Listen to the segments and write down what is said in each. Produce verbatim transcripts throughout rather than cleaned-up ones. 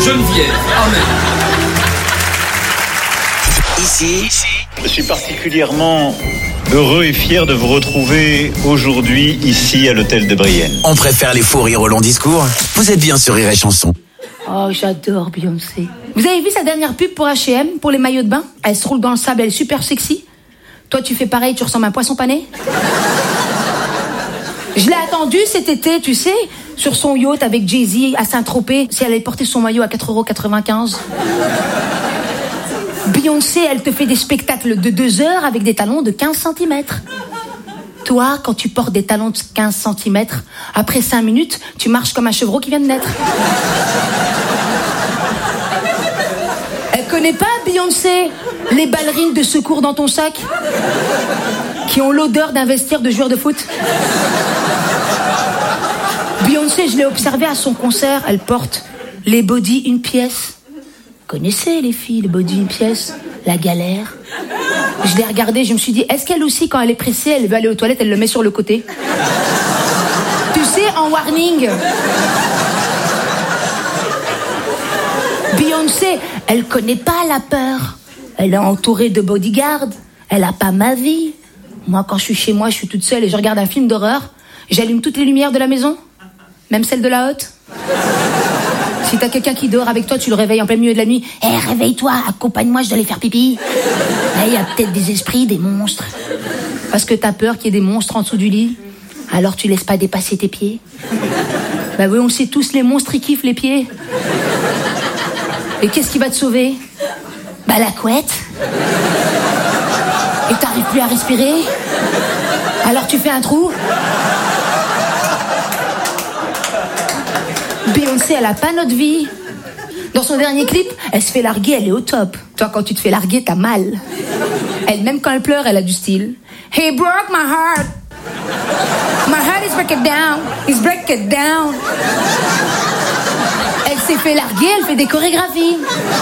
Geneviève. Amen. Ici, je suis particulièrement heureux et fier de vous retrouver aujourd'hui ici à l'hôtel de Brienne. On préfère les faux rires au long discours. Vous êtes bien sur Rire et Chanson. Oh, j'adore Beyoncé. Vous avez vu sa dernière pub pour H et M, pour les maillots de bain? Elle se roule dans le sable, elle est super sexy. Toi, tu fais pareil, tu ressembles à un poisson pané. Je l'ai attendue cet été, tu sais, sur son yacht avec Jay-Z à Saint-Tropez, si elle avait porté son maillot à quatre euros quatre-vingt-quinze. Beyoncé, elle te fait des spectacles de deux heures avec des talons de quinze centimètres. Toi, quand tu portes des talons de quinze centimètres, après cinq minutes, tu marches comme un chevreau qui vient de naître. Elle connaît pas, Beyoncé, les ballerines de secours dans ton sac qui ont l'odeur d'un vestiaire de joueur de foot. Beyoncé, je l'ai observée à son concert, elle porte les body une pièce. Vous connaissez les filles, les body une pièce, la galère. Je l'ai regardée, je me suis dit, est-ce qu'elle aussi, quand elle est pressée, elle veut aller aux toilettes, elle le met sur le côté? Tu sais, en warning. Beyoncé, elle connaît pas la peur. Elle est entourée de bodyguards. Elle a pas ma vie. Moi, quand je suis chez moi, je suis toute seule et je regarde un film d'horreur. J'allume toutes les lumières de la maison, même celles de la haute. Si t'as quelqu'un qui dort avec toi, tu le réveilles en plein milieu de la nuit. Hé, hey, réveille-toi, accompagne-moi, je dois aller faire pipi. Il hey, y a peut-être des esprits, des monstres. Parce que t'as peur qu'il y ait des monstres en dessous du lit. Alors tu laisses pas dépasser tes pieds. Bah oui, on le sait tous, les monstres, ils kiffent les pieds. Et qu'est-ce qui va te sauver? Bah la couette. Et t'arrives plus à respirer. Alors tu fais un trou. Beyoncé, elle a pas notre vie. Dans son dernier clip, elle se fait larguer, elle est au top. Toi, quand tu te fais larguer, t'as mal. Elle, même quand elle pleure, elle a du style. He broke my heart. My heart is break it down. He's break it down. Elle s'est fait larguer, elle fait des chorégraphies.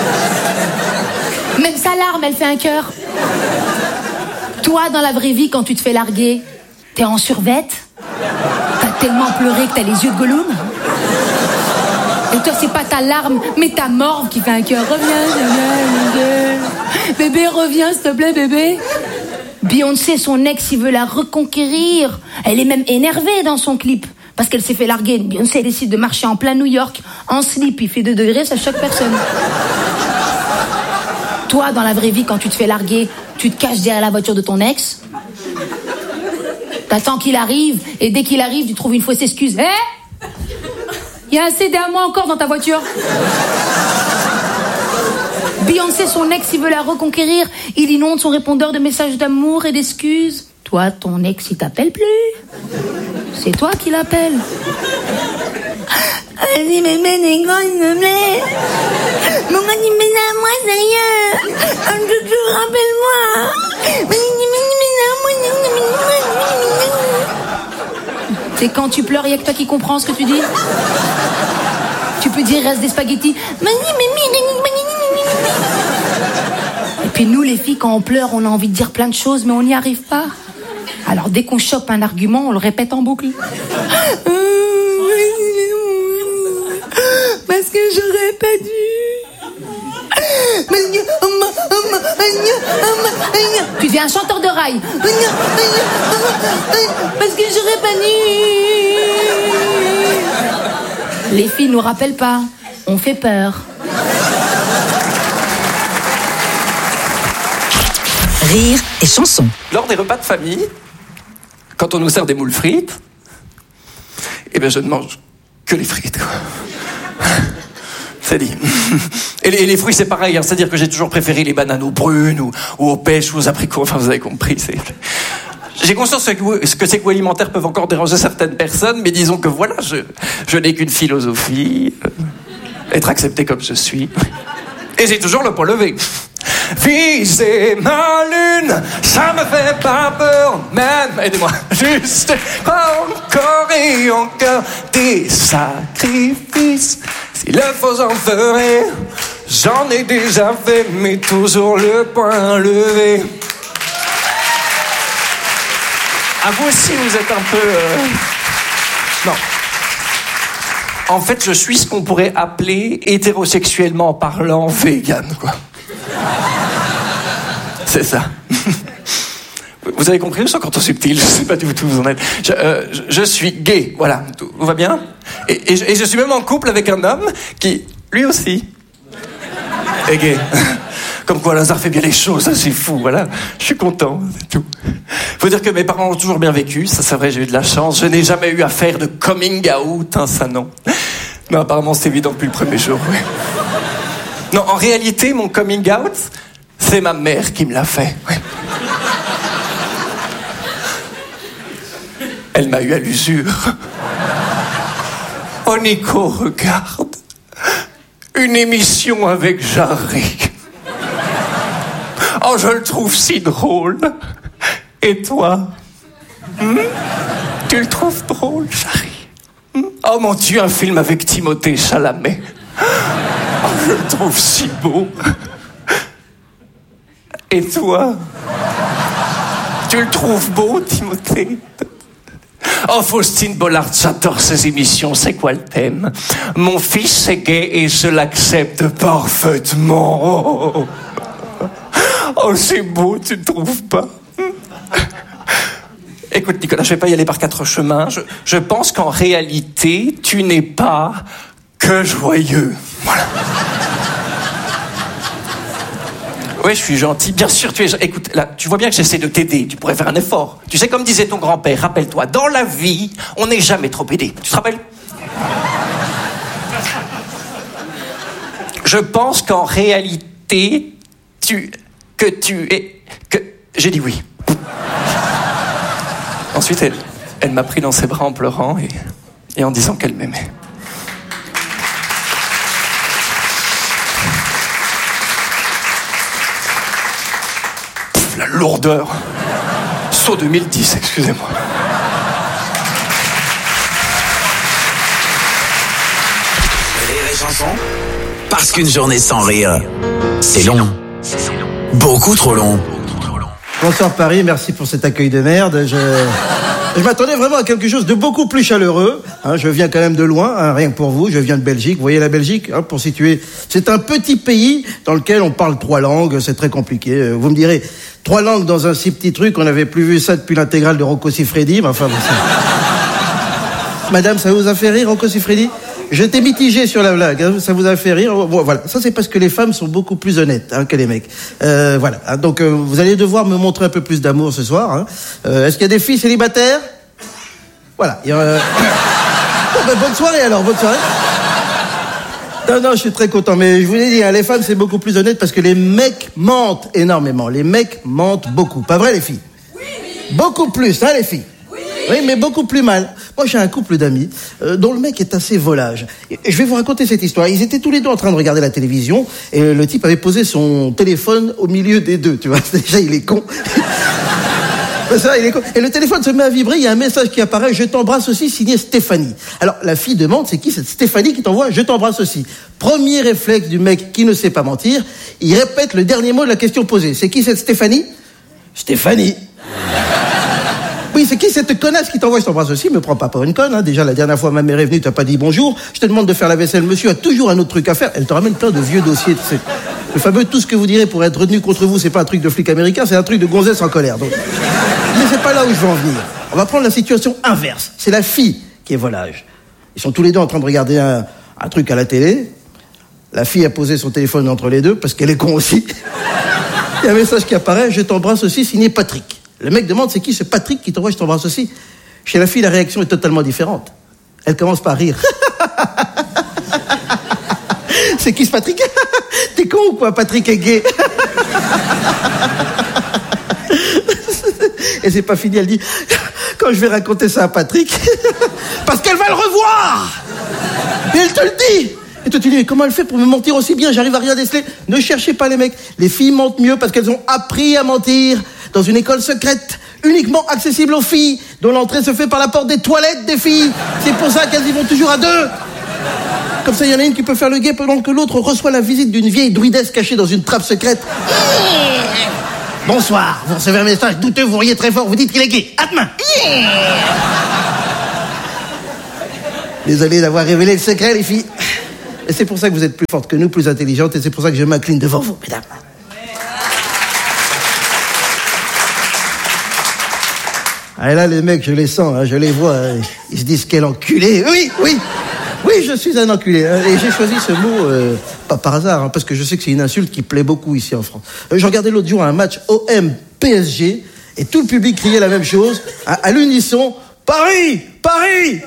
Même sa larme, elle fait un cœur. Toi, dans la vraie vie, quand tu te fais larguer, t'es en survette. T'as tellement pleuré que t'as les yeux de Gollum. Et toi, c'est pas ta larme, mais ta morve qui fait un cœur. Reviens, bébé. Bébé, reviens, s'il te plaît, bébé. Beyoncé, son ex, il veut la reconquérir. Elle est même énervée dans son clip. Parce qu'elle s'est fait larguer. Beyoncé décide de marcher en plein New York, en slip. Il fait deux degrés, ça choque personne. Toi, dans la vraie vie, quand tu te fais larguer, tu te caches derrière la voiture de ton ex. T'attends qu'il arrive, et dès qu'il arrive, tu trouves une fausse excuse. Hé, il y a un C D à moi encore dans ta voiture. Beyoncé, son ex, il veut la reconquérir. Il inonde son répondeur de messages d'amour et d'excuses. Toi, ton ex, il t'appelle plus. C'est toi qui l'appelle. Vas-y, mais mais s'il te plaît. Mon animé à moi, d'ailleurs. Un doudou, rappelle-moi. C'est quand tu pleures, il n'y a que toi qui comprends ce que tu dis. Tu peux dire, reste des spaghettis. Et puis nous, les filles, quand on pleure, on a envie de dire plein de choses, mais on n'y arrive pas. Alors dès qu'on chope un argument, on le répète en boucle. Parce que j'aurais pas dû. Tu deviens un chanteur de rail. Parce que j'aurais pas dû. Les filles nous rappellent pas. On fait peur. Rire et Chanson. Lors des repas de famille, quand on nous sert des moules frites, eh bien je ne mange que les frites, quoi. C'est dit. Et les, et les fruits, c'est pareil, hein, c'est-à-dire que j'ai toujours préféré les bananes aux prunes ou, ou aux pêches ou aux abricots. Enfin, vous avez compris. C'est... J'ai conscience que, ce que ces goûts alimentaires peuvent encore déranger certaines personnes, mais disons que voilà, je, je n'ai qu'une philosophie, euh, être accepté comme je suis. Et j'ai toujours le poing levé. Viser ma lune, ça me fait pas peur, même, aidez-moi, juste encore et encore des sacrifices. S'il le faut, j'en ferai. J'en ai déjà fait, mais toujours le poing levé. À vous aussi, vous êtes un peu... Euh... Non. En fait, je suis ce qu'on pourrait appeler, hétérosexuellement parlant, vegan, quoi. C'est ça. Vous avez compris, je suis encore trop subtil, je sais pas du tout où vous en êtes. Je, euh, je, je suis gay, voilà, tout va bien. Et, et, je, et je suis même en couple avec un homme qui, lui aussi, est gay. Comme quoi, Lazare fait bien les choses, c'est fou, voilà. Je suis content, c'est tout. Faut dire que mes parents ont toujours bien vécu, ça c'est vrai, j'ai eu de la chance. Je n'ai jamais eu à faire de coming out, hein, ça non. Non, apparemment c'est évident depuis le premier jour, oui. Non, en réalité, mon coming out, c'est ma mère qui me l'a fait, oui. Elle m'a eu à l'usure. Oh Nico, regarde. Une émission avec Jarry. Oh, je le trouve si drôle. Et toi hmm? Tu le trouves drôle, Jarry hmm? Oh mon Dieu, un film avec Timothée Chalamet. Oh, je le trouve si beau. Et toi Tu le trouves beau, Timothée? Oh, Faustine Bollard, j'adore ces émissions. C'est quoi le thème? Mon fils est gay et je l'accepte parfaitement. Oh, oh c'est beau, tu ne trouves pas? Écoute, Nicolas, je vais pas y aller par quatre chemins. Je, je pense qu'en réalité, tu n'es pas que joyeux. Voilà. Oui, je suis gentil. Bien sûr, tu es... Écoute, là, tu vois bien que j'essaie de t'aider. Tu pourrais faire un effort. Tu sais, comme disait ton grand-père, rappelle-toi, dans la vie, on n'est jamais trop aidé. Tu te rappelles? Je pense qu'en réalité, tu... que tu es... que... J'ai dit oui. Ensuite, elle, elle m'a pris dans ses bras en pleurant et, et en disant qu'elle m'aimait. La lourdeur. Saut deux mille dix, excusez-moi. Rire et chanson, parce qu'une journée sans rire, c'est long. Beaucoup trop long. Bonsoir Paris, merci pour cet accueil de merde. Je, je m'attendais vraiment à quelque chose de beaucoup plus chaleureux. Hein, je viens quand même de loin, hein, rien que pour vous. Je viens de Belgique. Vous voyez la Belgique, hein, pour situer. C'est un petit pays dans lequel on parle trois langues. C'est très compliqué. Vous me direz, trois langues dans un si petit truc, on n'avait plus vu ça depuis l'intégrale de Rocco Siffredi. Mais enfin, bon, ça... Madame, ça vous a fait rire, Rocco Siffredi? J'étais mitigé sur la blague, hein, ça vous a fait rire. Bon, voilà, ça c'est parce que les femmes sont beaucoup plus honnêtes, hein, que les mecs. Euh, voilà, hein, donc euh, vous allez devoir me montrer un peu plus d'amour ce soir. Hein. Euh, est-ce qu'il y a des filles célibataires? Voilà. Il y a, euh... bon, ben, bonne soirée alors, bonne soirée. Non, non, je suis très content, mais je vous ai dit, hein, les femmes c'est beaucoup plus honnête parce que les mecs mentent énormément. Les mecs mentent beaucoup, pas vrai les filles? Oui. Beaucoup plus, hein les filles? Oui, mais beaucoup plus mal. Moi, j'ai un couple d'amis euh, dont le mec est assez volage. Et je vais vous raconter cette histoire. Ils étaient tous les deux en train de regarder la télévision et le type avait posé son téléphone au milieu des deux, tu vois. Déjà, il est con. Ça, il est con. Et le téléphone se met à vibrer, il y a un message qui apparaît, je t'embrasse aussi, signé Stéphanie. Alors, la fille demande, c'est qui cette Stéphanie qui t'envoie je t'embrasse aussi? Premier réflexe du mec qui ne sait pas mentir, il répète le dernier mot de la question posée. C'est qui cette Stéphanie? Stéphanie. Oui, c'est qui cette connasse qui t'envoie je t'embrasse aussi? Me prends pas pour une conne, hein. Déjà, la dernière fois, ma mère est venue, t'as pas dit bonjour. Je te demande de faire la vaisselle. Monsieur a toujours un autre truc à faire. Elle te ramène plein de vieux dossiers, tu sais. Le fameux tout ce que vous direz pour être retenu contre vous, c'est pas un truc de flic américain, c'est un truc de gonzesse en colère. Donc... Mais c'est pas là où je veux en venir. On va prendre la situation inverse. C'est la fille qui est volage. Ils sont tous les deux en train de regarder un, un truc à la télé. La fille a posé son téléphone entre les deux parce qu'elle est con aussi. Il y a un message qui apparaît, je t'embrasse aussi, signé Patrick. Le mec demande, c'est qui ce Patrick qui t'envoie je t'embrasse aussi? Chez la fille, la réaction est totalement différente. Elle commence par rire. C'est qui ce Patrick? T'es con ou quoi? Patrick est gay. Et c'est pas fini, elle dit, quand je vais raconter ça à Patrick, parce qu'elle va le revoir. Et elle te le dit. Et toi tu dis, comment elle fait pour me mentir aussi bien? J'arrive à rien déceler. Ne cherchez pas les mecs. Les filles mentent mieux parce qu'elles ont appris à mentir dans une école secrète, uniquement accessible aux filles, dont l'entrée se fait par la porte des toilettes des filles. C'est pour ça qu'elles y vont toujours à deux. Comme ça, il y en a une qui peut faire le guet pendant que l'autre reçoit la visite d'une vieille druidesse cachée dans une trappe secrète. Bonsoir, vous recevez un message douteux, vous riez très fort, vous dites qu'il est gay. À demain. Désolé d'avoir révélé le secret, les filles. Et c'est pour ça que vous êtes plus fortes que nous, plus intelligentes, et c'est pour ça que je m'incline devant vous, mesdames. Ah, et là, les mecs, je les sens, hein, je les vois, hein, ils se disent quel enculé. Oui, oui, oui, je suis un enculé. Hein, et j'ai choisi ce mot, euh, pas par hasard, hein, parce que je sais que c'est une insulte qui plaît beaucoup ici en France. Euh, je regardais l'autre jour un match O M P S G, et tout le public criait la même chose, à, à l'unisson, Paris, Paris.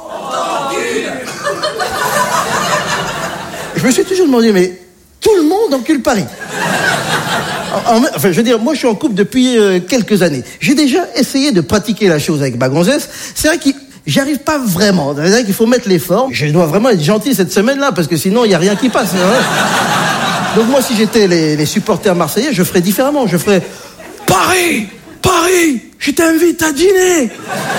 Je me suis toujours demandé, mais tout le monde encule Paris. En, en, enfin, je veux dire, moi, je suis en couple depuis euh, quelques années. J'ai déjà essayé de pratiquer la chose avec ma gonzesse. C'est vrai que j'y arrive pas vraiment. C'est vrai qu'il faut mettre l'effort. Je dois vraiment être gentil cette semaine-là, parce que sinon, il n'y a rien qui passe. Hein. Donc moi, si j'étais les, les supporters marseillais, je ferais différemment. Je ferais Paris, Paris, je t'invite à dîner.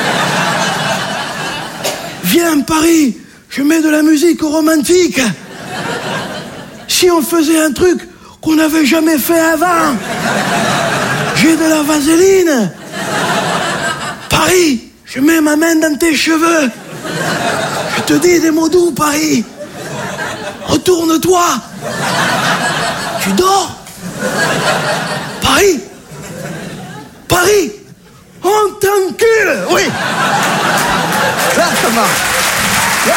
Viens, Paris, je mets de la musique romantique. Si on faisait un truc qu'on n'avait jamais fait avant, j'ai de la vaseline. Paris, je mets ma main dans tes cheveux. Je te dis des mots doux, Paris. Retourne-toi. Tu dors. Paris, Paris, on t'encule. Oui. Là, ça marche. Là.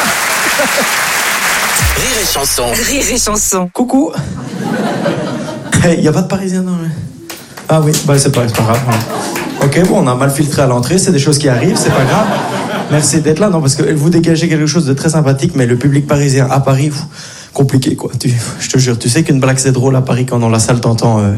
Rire et chanson. Rire et chanson. Coucou. Il hey, n'y a pas de Parisien dans le... Ah oui, bah c'est pas, c'est pas grave. Ok, bon, on a mal filtré à l'entrée, c'est des choses qui arrivent, c'est pas grave. Merci d'être là, non, parce que vous dégagez quelque chose de très sympathique, mais le public parisien à Paris, pff, compliqué, quoi. Tu, je te jure, tu sais qu'une blague c'est drôle à Paris quand dans la salle t'entends... Euh...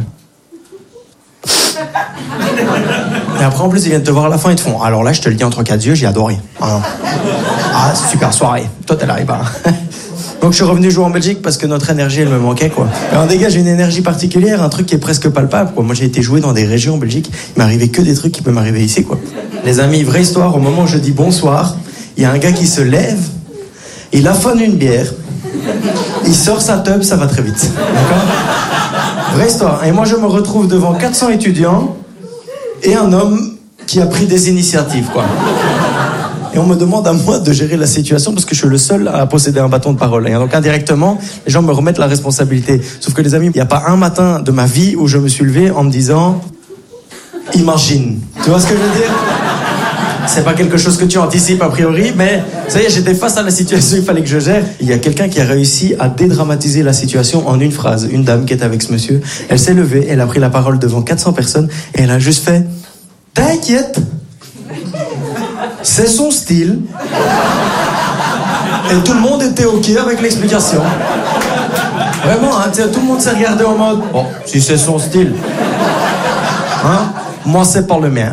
Et après, en plus, ils viennent te voir à la fin, ils te font « Alors là, je te le dis entre quatre yeux, j'ai adoré. Ah, ah super soirée. Toi, t'es là, bah. » Donc, je suis revenu jouer en Belgique parce que notre énergie, elle me manquait, quoi. Et on dégage une énergie particulière, un truc qui est presque palpable, quoi. Moi, j'ai été jouer dans des régions en Belgique, il m'arrivait que des trucs qui peuvent m'arriver ici, quoi. Les amis, vraie histoire, au moment où je dis bonsoir, il y a un gars qui se lève, il affonne une bière, il sort sa teub, ça va très vite. D'accord ? Vraie histoire. Et moi, je me retrouve devant quatre cents étudiants et un homme qui a pris des initiatives, quoi. Et on me demande à moi de gérer la situation parce que je suis le seul à posséder un bâton de parole. Et donc indirectement, les gens me remettent la responsabilité. Sauf que les amis, il n'y a pas un matin de ma vie où je me suis levé en me disant « Imagine ». Tu vois ce que je veux dire ? C'est pas quelque chose que tu anticipes a priori, mais ça y est, j'étais face à la situation, il fallait que je gère. Il y a quelqu'un qui a réussi à dédramatiser la situation en une phrase. Une dame qui est avec ce monsieur, elle s'est levée, elle a pris la parole devant quatre cents personnes et elle a juste fait « T'inquiète ». C'est son style. Et tout le monde était OK avec l'explication. Vraiment, hein, tout le monde s'est regardé en mode bon, si c'est son style. Hein, moi, c'est pas le mien.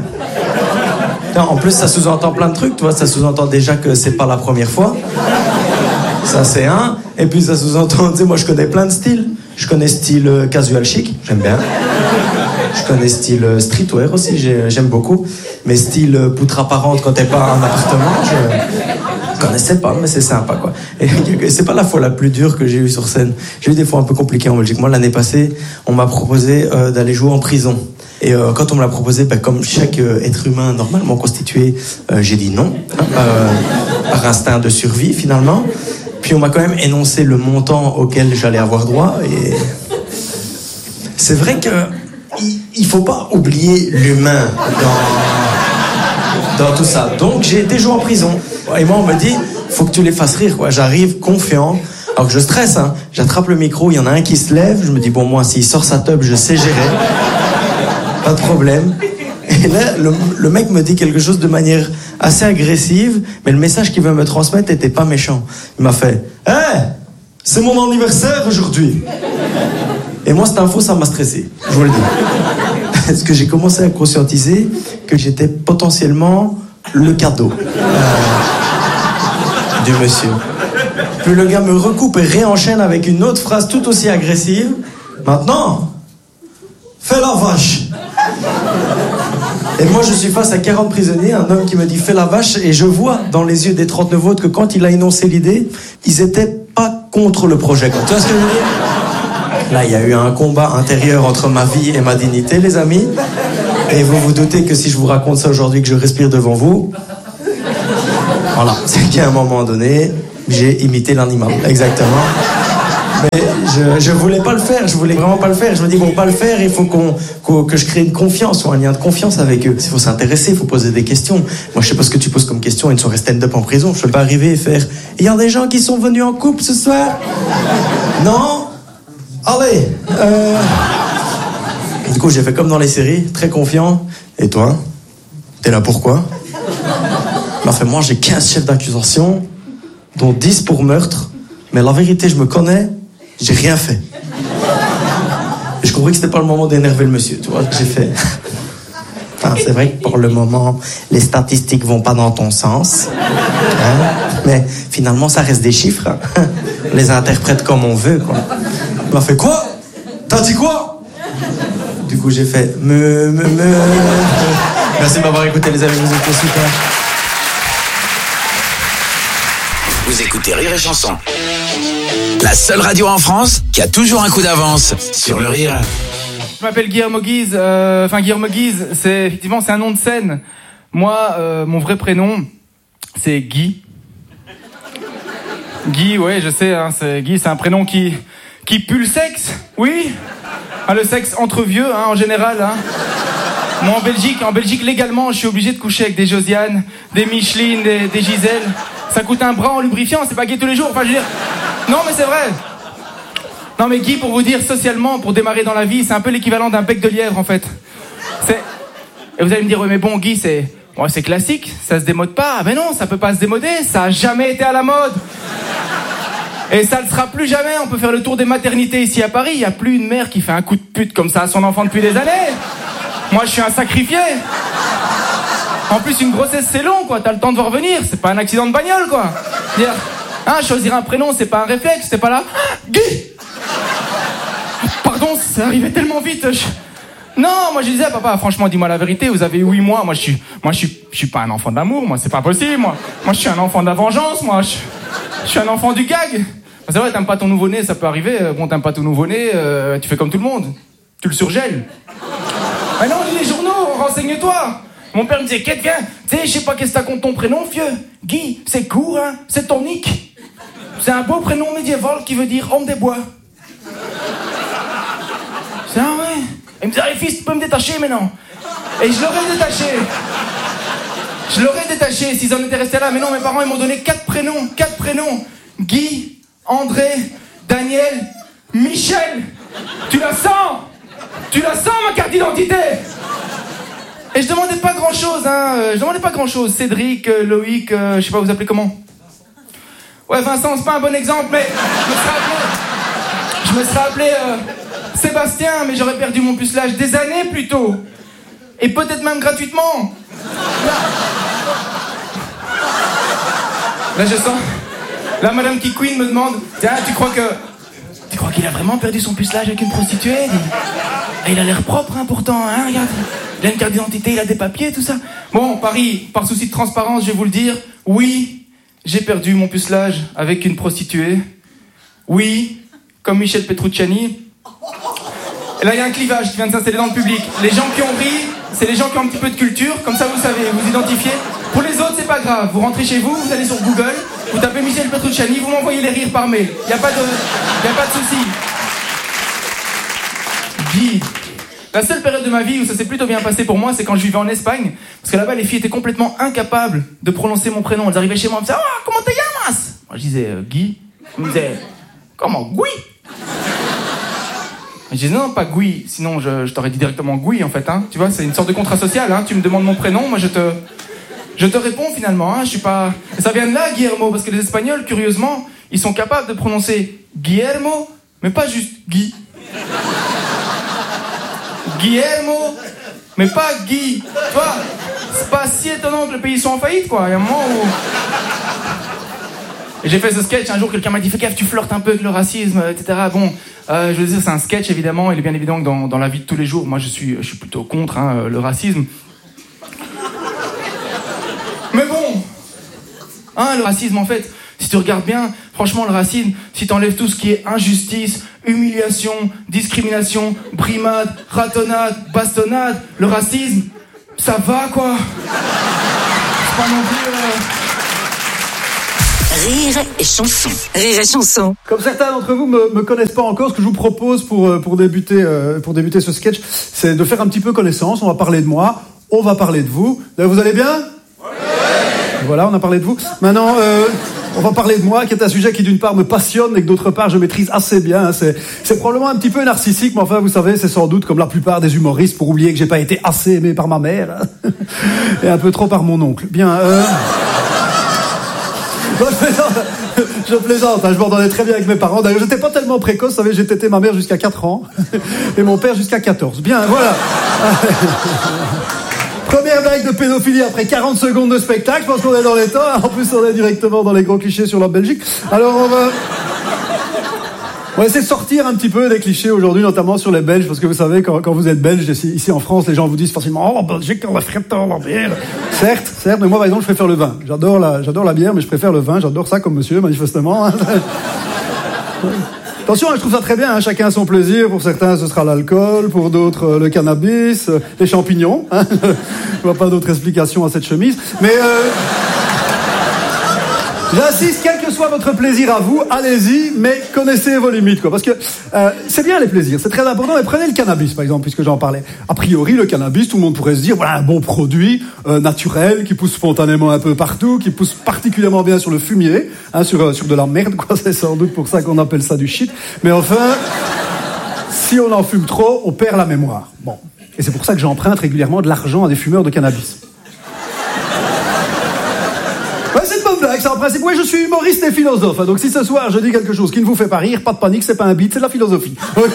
En plus, ça sous-entend plein de trucs, tu vois. Ça sous-entend déjà que c'est pas la première fois. Ça, c'est un. Et puis, ça sous-entend, tu sais, moi, je connais plein de styles. Je connais style euh, casual chic, j'aime bien. Je connais style euh, streetwear aussi, j'ai, j'aime beaucoup. Mais style euh, poutre apparente quand t'es pas en appartement, je connaissais pas, mais c'est sympa, quoi. Et c'est pas la fois la plus dure que j'ai eue sur scène. J'ai eu des fois un peu compliquées en Belgique. Moi, l'année passée, on m'a proposé euh, d'aller jouer en prison. Et euh, quand on me l'a proposé, bah, comme chaque euh, être humain normalement constitué, euh, j'ai dit non, hein, euh, par instinct de survie, finalement. Puis on m'a quand même énoncé le montant auquel j'allais avoir droit. Et c'est vrai que il faut pas oublier l'humain dans, dans tout ça. Donc j'ai été jouer en prison. Et moi on me dit, faut que tu les fasses rire, quoi. J'arrive confiant, alors que je stresse, hein. J'attrape le micro, il y en a un qui se lève, je me dis bon, moi s'il sort sa teub, je sais gérer. Pas de problème. Et là, le, le mec me dit quelque chose de manière assez agressive, mais le message qu'il veut me transmettre était pas méchant. Il m'a fait « Hey, c'est mon anniversaire aujourd'hui !» Et moi, cette info, ça m'a stressé, je vous le dis. Parce que j'ai commencé à conscientiser que j'étais potentiellement le cadeau euh, du monsieur. Puis le gars me recoupe et réenchaîne avec une autre phrase tout aussi agressive. « Maintenant, fais la vache !» Et moi je suis face à quarante prisonniers, un homme qui me dit fais la vache, et je vois dans les yeux des trente-neuf autres que quand il a énoncé l'idée, ils étaient pas contre le projet. Tu vois ce que je veux dire ? Là il y a eu un combat intérieur entre ma vie et ma dignité, les amis, et vous vous doutez que si je vous raconte ça aujourd'hui, que je respire devant vous, Voilà, c'est qu'à un moment donné, j'ai imité l'animal, exactement. Mais je, je voulais pas le faire, je voulais vraiment pas le faire. Je me dis, pour pas le faire, il faut qu'on, qu'on, que je crée une confiance ou un lien de confiance avec eux. Il faut s'intéresser, il faut poser des questions. Moi, je sais pas ce que tu poses comme question, une soirée stand-up en prison. Je peux pas arriver et faire, il y a des gens qui sont venus en couple ce soir? Non? Allez, euh... Du coup, j'ai fait comme dans les séries, très confiant. Et toi? T'es là pourquoi? Il m'a fait, moi, j'ai quinze chefs d'accusation, dont dix pour meurtre. Mais la vérité, je me connais, j'ai rien fait. Et je compris que c'était pas le moment d'énerver le monsieur, tu vois, j'ai fait. Enfin, c'est vrai que pour le moment, les statistiques vont pas dans ton sens. Hein? Mais finalement, ça reste des chiffres. Hein? On les interprète comme on veut, quoi. Il m'a fait, quoi? T'as dit quoi? Du coup, j'ai fait, me, me, me. Merci de m'avoir écouté, les amis, vous êtes super. Vous écoutez Rire et Chanson. La seule radio en France qui a toujours un coup d'avance sur le rire. Je m'appelle Guillermo Guise. Euh, enfin, Guillermo Guise, c'est effectivement c'est un nom de scène. Moi, euh, mon vrai prénom, c'est Guy. Guy, ouais, je sais. Hein, c'est Guy, c'est un prénom qui qui pue le sexe. Oui. Hein, le sexe entre vieux, hein, en général. Hein. Moi, en Belgique, en Belgique, légalement, je suis obligé de coucher avec des Josiane, des Micheline, des, des Gisèle. Ça coûte un bras en lubrifiant, c'est pas gay tous les jours. Enfin, je veux dire... Non, mais c'est vrai. Non, mais Guy, pour vous dire, socialement, pour démarrer dans la vie, c'est un peu l'équivalent d'un bec de lièvre, en fait. C'est... Et vous allez me dire, ouais, mais bon, Guy, c'est... Ouais, c'est classique, ça se démode pas. Mais non, ça peut pas se démoder, ça a jamais été à la mode. Et ça le sera plus jamais. On peut faire le tour des maternités ici à Paris. Il y a plus une mère qui fait un coup de pute comme ça à son enfant depuis des années. Moi, je suis un sacrifié. En plus, une grossesse, c'est long, quoi. T'as le temps de voir venir. C'est pas un accident de bagnole, quoi. Dire, hein, choisir un prénom, c'est pas un réflexe. C'est pas là. Guy. Pardon, ça arrivait tellement vite. Je... Non, moi, je disais, papa, franchement, dis-moi la vérité. Vous avez huit mois. Moi, je suis, moi, je suis, je suis pas un enfant d'amour. Moi, c'est pas possible. Moi, moi, je suis un enfant de la vengeance. Moi, je, je suis un enfant du gag. C'est vrai, t'aimes pas ton nouveau-né, ça peut arriver. Bon, t'aimes pas ton nouveau-né, euh, tu fais comme tout le monde. Tu le surgèles. Ah non, lis les journaux, renseigne-toi. Mon père me disait, qu'est-ce que viens? Tu sais, je sais pas qu'est-ce que t'as contre ton prénom, vieux. Guy, c'est court, hein. C'est ton nick. C'est un beau prénom médiéval qui veut dire homme des bois. C'est ah ouais. Il me disait, allez fils, tu peux me détacher maintenant. Et je l'aurais détaché. Je l'aurais détaché s'ils en étaient restés là. Mais non, mes parents, ils m'ont donné quatre prénoms. Quatre prénoms. Guy, André, Daniel, Michel. Tu la sens? Tu la sens, ma carte d'identité? Et je demandais pas grand chose, hein. Je demandais pas grand chose. Cédric, euh, Loïc, euh, je sais pas, vous appelez comment? Ouais, Vincent, c'est pas un bon exemple, mais je me serais appelé, je me serais appelé euh, Sébastien, mais j'aurais perdu mon pucelage des années plus tôt. Et peut-être même gratuitement. Là, là je sens. Là, Madame Kikouine me demande, tiens, tu crois que. Tu crois qu'il a vraiment perdu son pucelage avec une prostituée? Et il a l'air propre, hein, pourtant, hein, regarde. Il a une carte d'identité, il a des papiers, tout ça. Bon, Paris, par souci de transparence, je vais vous le dire. Oui, j'ai perdu mon pucelage avec une prostituée. Oui, comme Michel Petrucciani. Et là, il y a un clivage qui vient de s'installer dans le public. Les gens qui ont ri, c'est les gens qui ont un petit peu de culture. Comme ça, vous savez, vous identifiez. Pour les autres, c'est pas grave. Vous rentrez chez vous, vous allez sur Google, vous tapez Michel Petrucciani, vous m'envoyez les rires par mail. Il n'y a pas de, y a pas de souci. Guy. La seule période de ma vie où ça s'est plutôt bien passé pour moi, c'est quand je vivais en Espagne. Parce que là-bas, les filles étaient complètement incapables de prononcer mon prénom. Elles arrivaient chez moi et me disaient, ah, comment te llamas? Moi, je disais, euh, Guy. Elles me disaient, comment, Guy? Je disais, non, pas Guy, sinon je, je t'aurais dit directement Guy, en fait. Hein. Tu vois, c'est une sorte de contrat social. Hein. Tu me demandes mon prénom, moi je te, je te réponds finalement. Hein. Je suis pas... Et ça vient de là, Guillermo, parce que les Espagnols, curieusement, ils sont capables de prononcer Guillermo, mais pas juste Guy. Guillermo, mais pas Guy. Tu vois, c'est pas si étonnant que le pays soit en faillite, quoi. Il y a un moment où... Et j'ai fait ce sketch, un jour quelqu'un m'a dit, fais gaffe, tu flirtes un peu avec le racisme, et cetera. Bon, euh, je veux dire, c'est un sketch évidemment, il est bien évident que dans, dans la vie de tous les jours, moi je suis, je suis plutôt contre hein, le racisme. Mais bon, hein, le racisme en fait, si tu regardes bien, franchement le racisme, si t'enlèves tout ce qui est injustice, humiliation, discrimination, brimade, ratonnade, bastonnade, le racisme, ça va quoi. C'est pas non plus... Euh... Rire et chanson. Rire et chanson. Comme certains d'entre vous me, me connaissent pas encore, ce que je vous propose pour, pour, débuter, euh, pour débuter ce sketch, c'est de faire un petit peu connaissance. On va parler de moi, on va parler de vous. Vous allez bien ? Oui. Voilà, on a parlé de vous. Maintenant, euh, on va parler de moi, qui est un sujet qui d'une part me passionne et que d'autre part je maîtrise assez bien. C'est, c'est probablement un petit peu narcissique, mais enfin vous savez, c'est sans doute comme la plupart des humoristes pour oublier que j'ai pas été assez aimé par ma mère hein, et un peu trop par mon oncle. Bien. Euh... Non, je plaisante, je plaisante hein, je m'entendais très bien avec mes parents. D'ailleurs, j'étais pas tellement précoce, vous savez, j'ai tété ma mère jusqu'à quatre ans et mon père jusqu'à quatorze. Bien, voilà. Première blague de pédophilie après quarante secondes de spectacle. Je pense qu'on est dans les temps. En plus, on est directement dans les gros clichés sur la Belgique. Alors, on va... On va essayer de sortir un petit peu des clichés aujourd'hui, notamment sur les Belges, parce que vous savez, quand, quand vous êtes Belge, ici, ici en France, les gens vous disent facilement « Oh, en Belgique, on va frire la bière ». Certes, certes, mais moi, par exemple, je préfère le vin. J'adore la, j'adore la bière, mais je préfère le vin. J'adore ça comme monsieur, manifestement. Attention, je trouve ça très bien, hein, chacun son plaisir. Pour certains, ce sera l'alcool, pour d'autres, euh, le cannabis, euh, les champignons. Hein. Je vois pas d'autre explication à cette chemise. Mais euh, j'insiste, quel que soit votre plaisir à vous, allez-y, mais connaissez vos limites, quoi. Parce que euh, c'est bien les plaisirs, c'est très important. Mais prenez le cannabis, par exemple, puisque j'en parlais. A priori, le cannabis, tout le monde pourrait se dire, voilà, un bon produit euh, naturel qui pousse spontanément un peu partout, qui pousse particulièrement bien sur le fumier, hein, sur euh, sur de la merde, quoi. C'est sans doute pour ça qu'on appelle ça du shit. Mais enfin, si on en fume trop, on perd la mémoire. Bon, et c'est pour ça que j'emprunte régulièrement de l'argent à des fumeurs de cannabis. C'est en principe, oui, je suis humoriste et philosophe. Donc si ce soir je dis quelque chose qui ne vous fait pas rire, pas de panique, c'est pas un beat, c'est de la philosophie. Okay.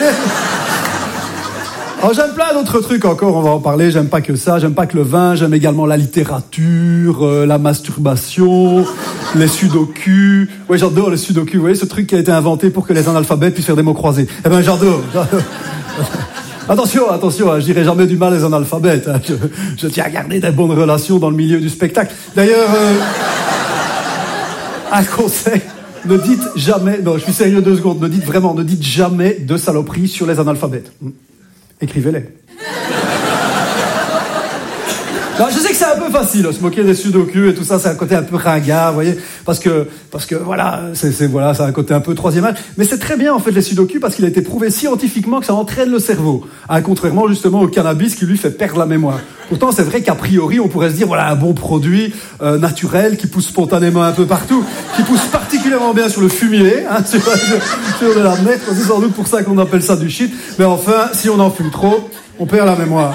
Alors j'aime plein d'autres trucs encore, on va en parler. J'aime pas que ça, j'aime pas que le vin, j'aime également la littérature, euh, la masturbation, les sudoku. Oui, j'adore les sudoku. Vous voyez ce truc qui a été inventé pour que les analphabètes puissent faire des mots croisés. Eh ben j'adore. j'adore. Attention, attention, hein, je dirai jamais du mal aux analphabètes. Hein. Je, je tiens à garder des bonnes relations dans le milieu du spectacle. D'ailleurs. Euh, Un conseil, ne dites jamais, non, je suis sérieux deux secondes, ne dites vraiment, ne dites jamais de saloperies sur les analphabètes. Écrivez-les. Non, je sais que c'est un peu facile, se moquer des sudoku et tout ça, c'est un côté un peu ringard, vous voyez, parce que, parce que voilà, c'est, c'est, voilà, c'est un côté un peu troisième âge. Mais c'est très bien, en fait, les sudoku, parce qu'il a été prouvé scientifiquement que ça entraîne le cerveau. Hein, contrairement, justement, au cannabis qui lui fait perdre la mémoire. Pourtant, c'est vrai qu'a priori, on pourrait se dire, voilà, un bon produit, euh, naturel, qui pousse spontanément un peu partout, qui pousse particulièrement bien sur le fumier, hein, sur, sur, sur de la merde, c'est sans doute pour ça qu'on appelle ça du shit. Mais enfin, si on en fume trop, on perd la mémoire.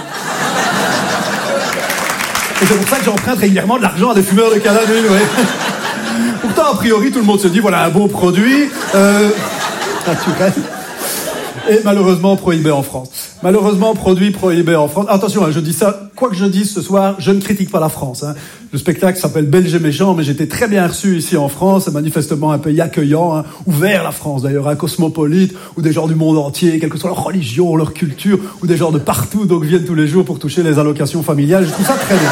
Et c'est pour ça que j'emprunte régulièrement de l'argent à des fumeurs de cannabis, ouais. Pourtant, a priori, tout le monde se dit, voilà, un bon produit, euh, naturel, et malheureusement prohibé en France. Malheureusement, produit prohibé en France. Attention, hein, je dis ça, quoi que je dise ce soir, je ne critique pas la France. Hein. Le spectacle s'appelle Belge et méchant, mais j'étais très bien reçu ici en France, manifestement un pays accueillant, hein, ouvert la France d'ailleurs, un cosmopolite, où des gens du monde entier, quelle que soit leur religion, leur culture, ou des gens de partout, donc viennent tous les jours pour toucher les allocations familiales. Je trouve ça très bien.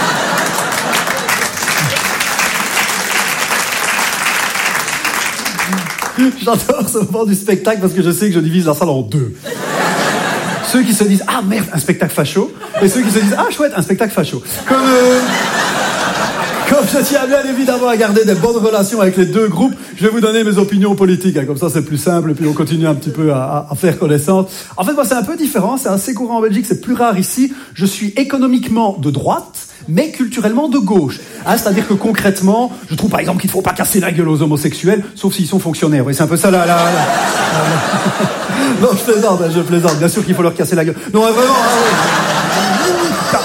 J'adore ce moment du spectacle parce que je sais que je divise la salle en deux. Ceux qui se disent « Ah merde, un spectacle facho » et ceux qui se disent « Ah chouette, un spectacle facho ». Comme, euh, comme je tiens bien évidemment à garder des bonnes relations avec les deux groupes, je vais vous donner mes opinions politiques. Hein, comme ça, c'est plus simple et puis on continue un petit peu à, à faire connaissance. En fait, moi, c'est un peu différent. C'est assez courant en Belgique, c'est plus rare ici. Je suis économiquement de droite, mais culturellement de gauche. Hein, c'est-à-dire que concrètement, je trouve par exemple qu'il ne faut pas casser la gueule aux homosexuels, sauf s'ils sont fonctionnaires. Oui, c'est un peu ça la... la, la, la... Non, je plaisante, je plaisante. Bien sûr qu'il faut leur casser la gueule. Non, vraiment... Hein,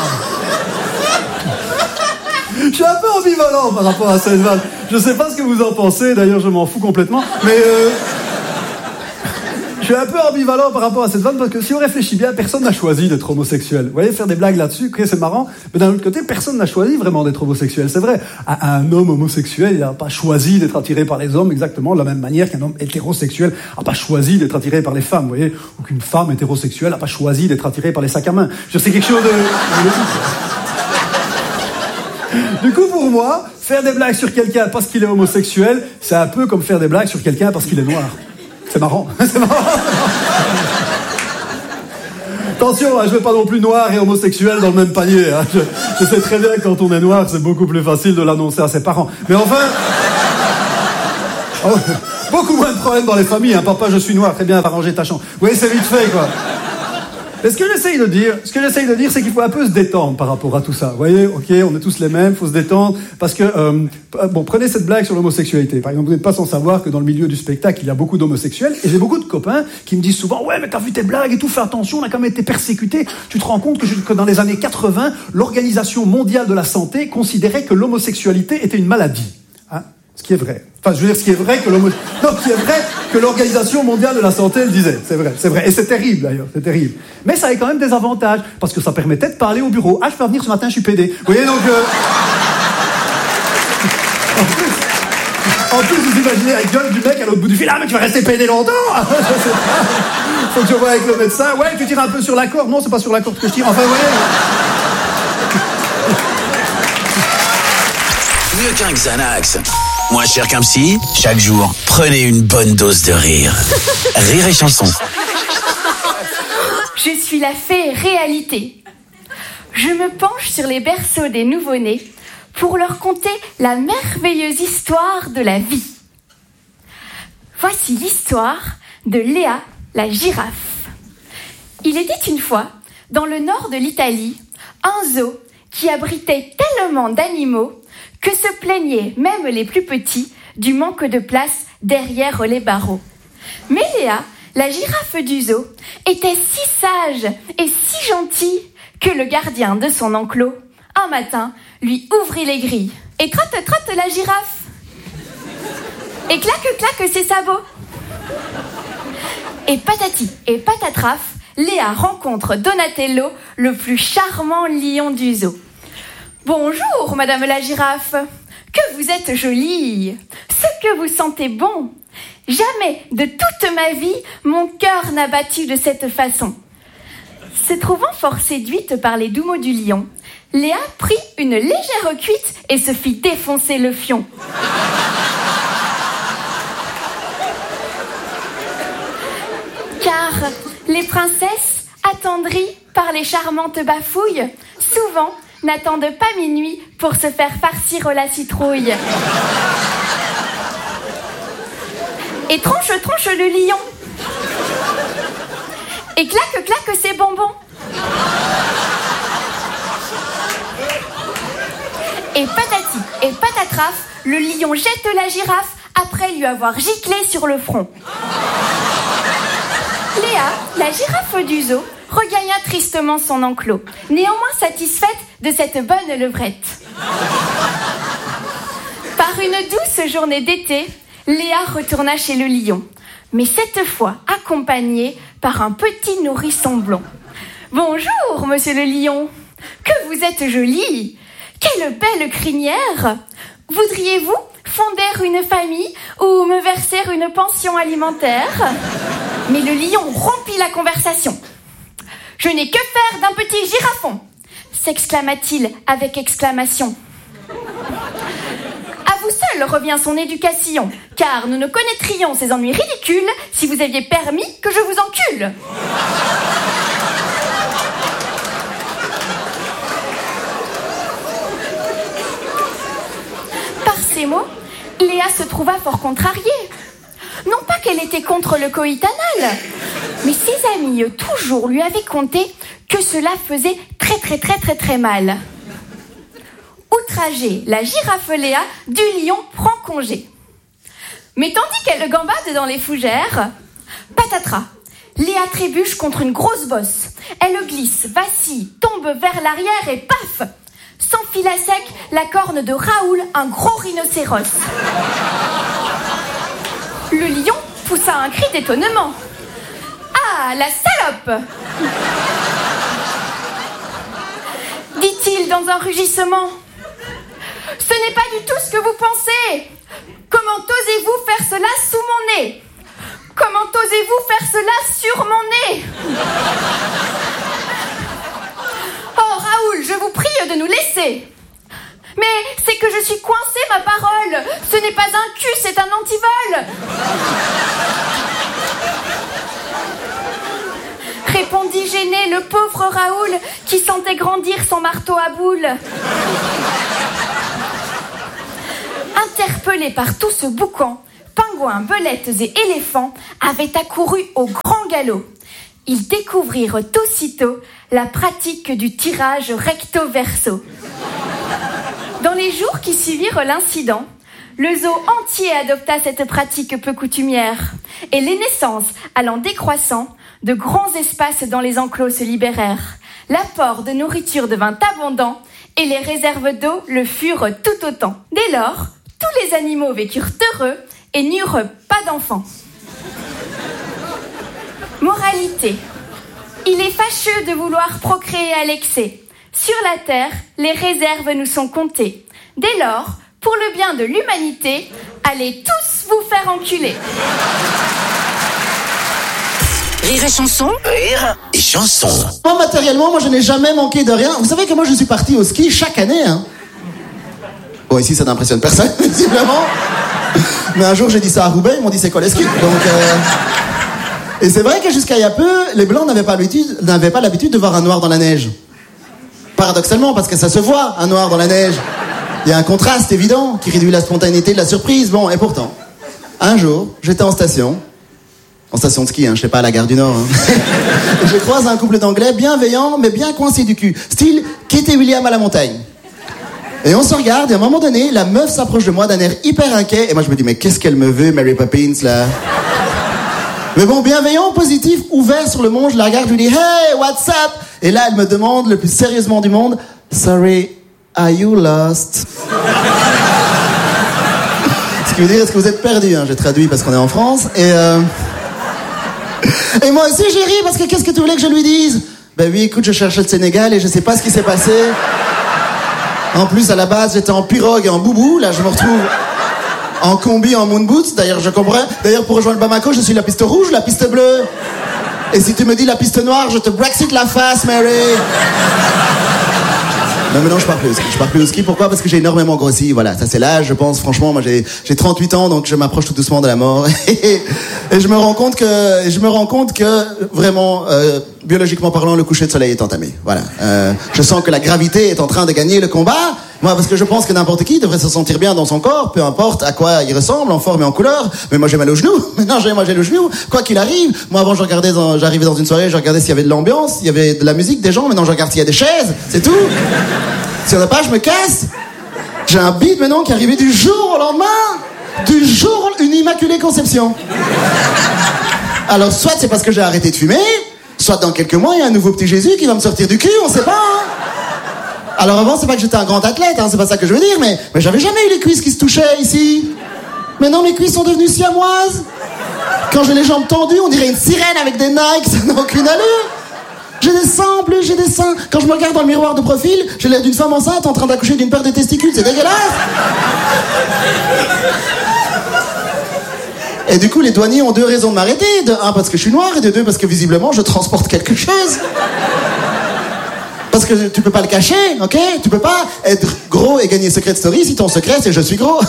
je suis un peu ambivalent par rapport à cette vanne. Je sais pas ce que vous en pensez, d'ailleurs je m'en fous complètement, mais... Euh... Je suis un peu ambivalent par rapport à cette vanne parce que si on réfléchit bien, personne n'a choisi d'être homosexuel. Vous voyez, faire des blagues là-dessus, okay, c'est marrant, mais d'un autre côté, personne n'a choisi vraiment d'être homosexuel. C'est vrai, un homme homosexuel, il n'a pas choisi d'être attiré par les hommes exactement de la même manière qu'un homme hétérosexuel n'a pas choisi d'être attiré par les femmes. Vous voyez, ou qu'une femme hétérosexuelle n'a pas choisi d'être attirée par les sacs à main. Je sais quelque chose de... Du coup, pour moi, faire des blagues sur quelqu'un parce qu'il est homosexuel, c'est un peu comme faire des blagues sur quelqu'un parce qu'il est noir. C'est marrant, c'est marrant. Attention, hein, je ne veux pas non plus noir et homosexuel dans le même panier. Hein. Je, je sais très bien que quand on est noir, c'est beaucoup plus facile de l'annoncer à ses parents. Mais enfin... Oh, beaucoup moins de problèmes dans les familles. Hein. Papa, je suis noir, très bien, va ranger ta chambre. Oui, c'est vite fait, quoi. Mais ce que j'essaye de dire, ce que j'essaye de dire, c'est qu'il faut un peu se détendre par rapport à tout ça. Vous voyez, ok, on est tous les mêmes, faut se détendre, parce que euh, bon, prenez cette blague sur l'homosexualité. Par exemple, vous n'êtes pas sans savoir que dans le milieu du spectacle, il y a beaucoup d'homosexuels, et j'ai beaucoup de copains qui me disent souvent, ouais, mais t'as vu tes blagues et tout, fais attention, on a quand même été persécutés. Tu te rends compte que, je, que dans les années quatre-vingts, l'Organisation mondiale de la santé considérait que l'homosexualité était une maladie. Hein? Ce qui est vrai. Enfin, je veux dire, ce qui est vrai que l'homo... Non, ce qui est vrai que l'Organisation mondiale de la santé le disait. C'est vrai, c'est vrai. Et c'est terrible, d'ailleurs. C'est terrible. Mais ça a quand même des avantages. Parce que ça permettait de parler au bureau. Ah, je peux venir ce matin, je suis pédé. Vous voyez, donc... Euh... En plus, en plus, vous imaginez la gueule du mec à l'autre bout du fil. Ah, mais tu vas rester pédé longtemps. Faut que je vois avec le médecin. Ouais, tu tires un peu sur la corde. Non, c'est pas sur la corde que je tire. Enfin, vous voyez... Mieux qu'un Xanax. Moins cher qu'un psy, chaque jour, prenez une bonne dose de rire. Rire et chanson. Je suis la fée réalité. Je me penche sur les berceaux des nouveau-nés pour leur conter la merveilleuse histoire de la vie. Voici l'histoire de Léa, la girafe. Il était une fois, dans le nord de l'Italie, un zoo qui abritait tellement d'animaux que se plaignaient même les plus petits du manque de place derrière les barreaux. Mais Léa, la girafe du zoo, était si sage et si gentille que le gardien de son enclos, un matin, lui ouvrit les grilles. Et trotte, trotte la girafe. Et claque, claque ses sabots. Et patati et patatraf, Léa rencontre Donatello, le plus charmant lion du zoo. Bonjour, madame la girafe. Que vous êtes jolie. Ce que vous sentez bon. Jamais de toute ma vie, mon cœur n'a battu de cette façon. Se trouvant fort séduite par les doux mots du lion, Léa prit une légère cuite et se fit défoncer le fion. Car les princesses, attendries par les charmantes bafouilles, souvent n'attendent pas minuit pour se faire farcir la citrouille. Et tronche, tronche le lion. Et claque, claque ses bonbons. Et patati et patatraf, le lion jette la girafe après lui avoir giclé sur le front. Léa, la girafe du zoo, regagna tristement son enclos, néanmoins satisfaite de cette bonne levrette. Par une douce journée d'été, Léa retourna chez le lion, mais cette fois accompagnée par un petit nourrisson blond. « Bonjour, monsieur le lion. Que vous êtes joli. Quelle belle crinière. Voudriez-vous fonder une famille ou me verser une pension alimentaire ?» Mais le lion rompit la conversation. « Je n'ai que faire d'un petit girafon !» s'exclama-t-il avec exclamation. « À vous seul revient son éducation, car nous ne connaîtrions ces ennuis ridicules si vous aviez permis que je vous encule. » Par ces mots, Léa se trouva fort contrariée. Non pas qu'elle était contre le coït anal, mais ses amis toujours lui avaient conté que cela faisait très très très très très mal. Outragée, la girafe Léa du lion prend congé. Mais tandis qu'elle gambade dans les fougères, patatras, Léa trébuche contre une grosse bosse. Elle glisse, vacille, tombe vers l'arrière et paf, s'enfile à sec la corne de Raoul, un gros rhinocéros. Le lion poussa un cri d'étonnement. « Ah, la salope !» dit-il dans un rugissement. « Ce n'est pas du tout ce que vous pensez. Comment osez-vous faire cela sous mon nez? Comment osez-vous faire cela sur mon nez? Oh, Raoul, je vous prie de nous laisser. Mais c'est que je suis coincée, ma parole. Ce n'est pas un cul, c'est un antivol. » répondit gêné le pauvre Raoul qui sentait grandir son marteau à boules. Interpellé par tout ce boucan, pingouins, belettes et éléphants avaient accouru au grand galop. Ils découvrirent aussitôt la pratique du tirage recto-verso. Dans les jours qui suivirent l'incident, le zoo entier adopta cette pratique peu coutumière, et les naissances allant décroissant, de grands espaces dans les enclos se libérèrent. L'apport de nourriture devint abondant, et les réserves d'eau le furent tout autant. Dès lors, tous les animaux vécurent heureux et n'eurent pas d'enfants. Moralité. Il est fâcheux de vouloir procréer à l'excès. Sur la terre, les réserves nous sont comptées. Dès lors, pour le bien de l'humanité, allez tous vous faire enculer. Rire et chanson. Rire et chanson. Moi, matériellement, moi, je n'ai jamais manqué de rien. Vous savez que moi, je suis parti au ski chaque année, hein. Bon, ici, ça n'impressionne personne, visiblement. Mais un jour, j'ai dit ça à Roubaix, ils m'ont dit c'est quoi les skis. Donc, euh... Et c'est vrai que jusqu'à il y a peu, les Blancs n'avaient pas l'habitude, n'avaient pas l'habitude de voir un noir dans la neige. Paradoxalement, parce que ça se voit, un noir dans la neige. Il y a un contraste évident qui réduit la spontanéité de la surprise. Bon, et pourtant, un jour, j'étais en station, en station de ski, hein, je sais pas, à la gare du Nord. Hein. Et je croise un couple d'Anglais bienveillants, mais bien coincés du cul. Style Kate et William à la montagne. Et on se regarde, et à un moment donné, la meuf s'approche de moi d'un air hyper inquiet, et moi je me dis, mais qu'est-ce qu'elle me veut, Mary Poppins, là? Mais bon, bienveillant, positif, ouvert sur le monde, je la regarde, je lui dis, hey, what's up? Et là, elle me demande, le plus sérieusement du monde, sorry, are you lost? Ce qui veut dire, est-ce que vous êtes perdu, hein? J'ai traduit parce qu'on est en France, et euh... Et moi aussi, j'ai ri, parce que qu'est-ce que tu voulais que je lui dise? Ben oui, écoute, je cherchais le Sénégal, et je sais pas ce qui s'est passé. En plus, à la base, j'étais en pirogue et en boubou, là, je me retrouve... en combi, en moon boots, d'ailleurs je comprends. D'ailleurs pour rejoindre Bamako, je suis la piste rouge, la piste bleue. Et si tu me dis la piste noire, je te Brexit la face, Mary. Non mais non, je pars plus au ski. Je pars plus au ski, pourquoi? Parce que j'ai énormément grossi, voilà, ça c'est l'âge, je pense, franchement, moi j'ai, j'ai trente-huit ans, donc je m'approche tout doucement de la mort. Et, et je me rends compte que, je me rends compte que, vraiment, euh, biologiquement parlant, le coucher de soleil est entamé, voilà. Euh, je sens que la gravité est en train de gagner le combat. Moi, parce que je pense que n'importe qui devrait se sentir bien dans son corps, peu importe à quoi il ressemble, en forme et en couleur. Mais moi, j'ai mal au genou. Maintenant, j'ai, moi, j'ai le genou. Quoi qu'il arrive. Moi, avant, je regardais dans, j'arrivais dans une soirée, je regardais s'il y avait de l'ambiance, il y avait de la musique, des gens. Maintenant, je regarde s'il y a des chaises. C'est tout. Si on n'a pas, je me casse. J'ai un beat maintenant qui est arrivé du jour au lendemain. Du jour, une immaculée conception. Alors, soit c'est parce que j'ai arrêté de fumer, soit dans quelques mois, il y a un nouveau petit Jésus qui va me sortir du cul, on sait pas, hein. Alors avant, c'est pas que j'étais un grand athlète, hein, c'est pas ça que je veux dire, mais, mais j'avais jamais eu les cuisses qui se touchaient ici. Maintenant, mes cuisses sont devenues siamoises. Quand j'ai les jambes tendues, on dirait une sirène avec des Nike, ça n'a aucune allure. J'ai des seins en plus, j'ai des seins. Quand je me regarde dans le miroir de profil, j'ai l'air d'une femme enceinte en train d'accoucher d'une paire de testicules, c'est dégueulasse. Et du coup, les douaniers ont deux raisons de m'arrêter. De un, parce que je suis noir, et de deux, parce que visiblement, je transporte quelque chose. Parce que tu peux pas le cacher, ok? Tu peux pas être gros et gagner Secret Story si ton secret c'est je suis gros.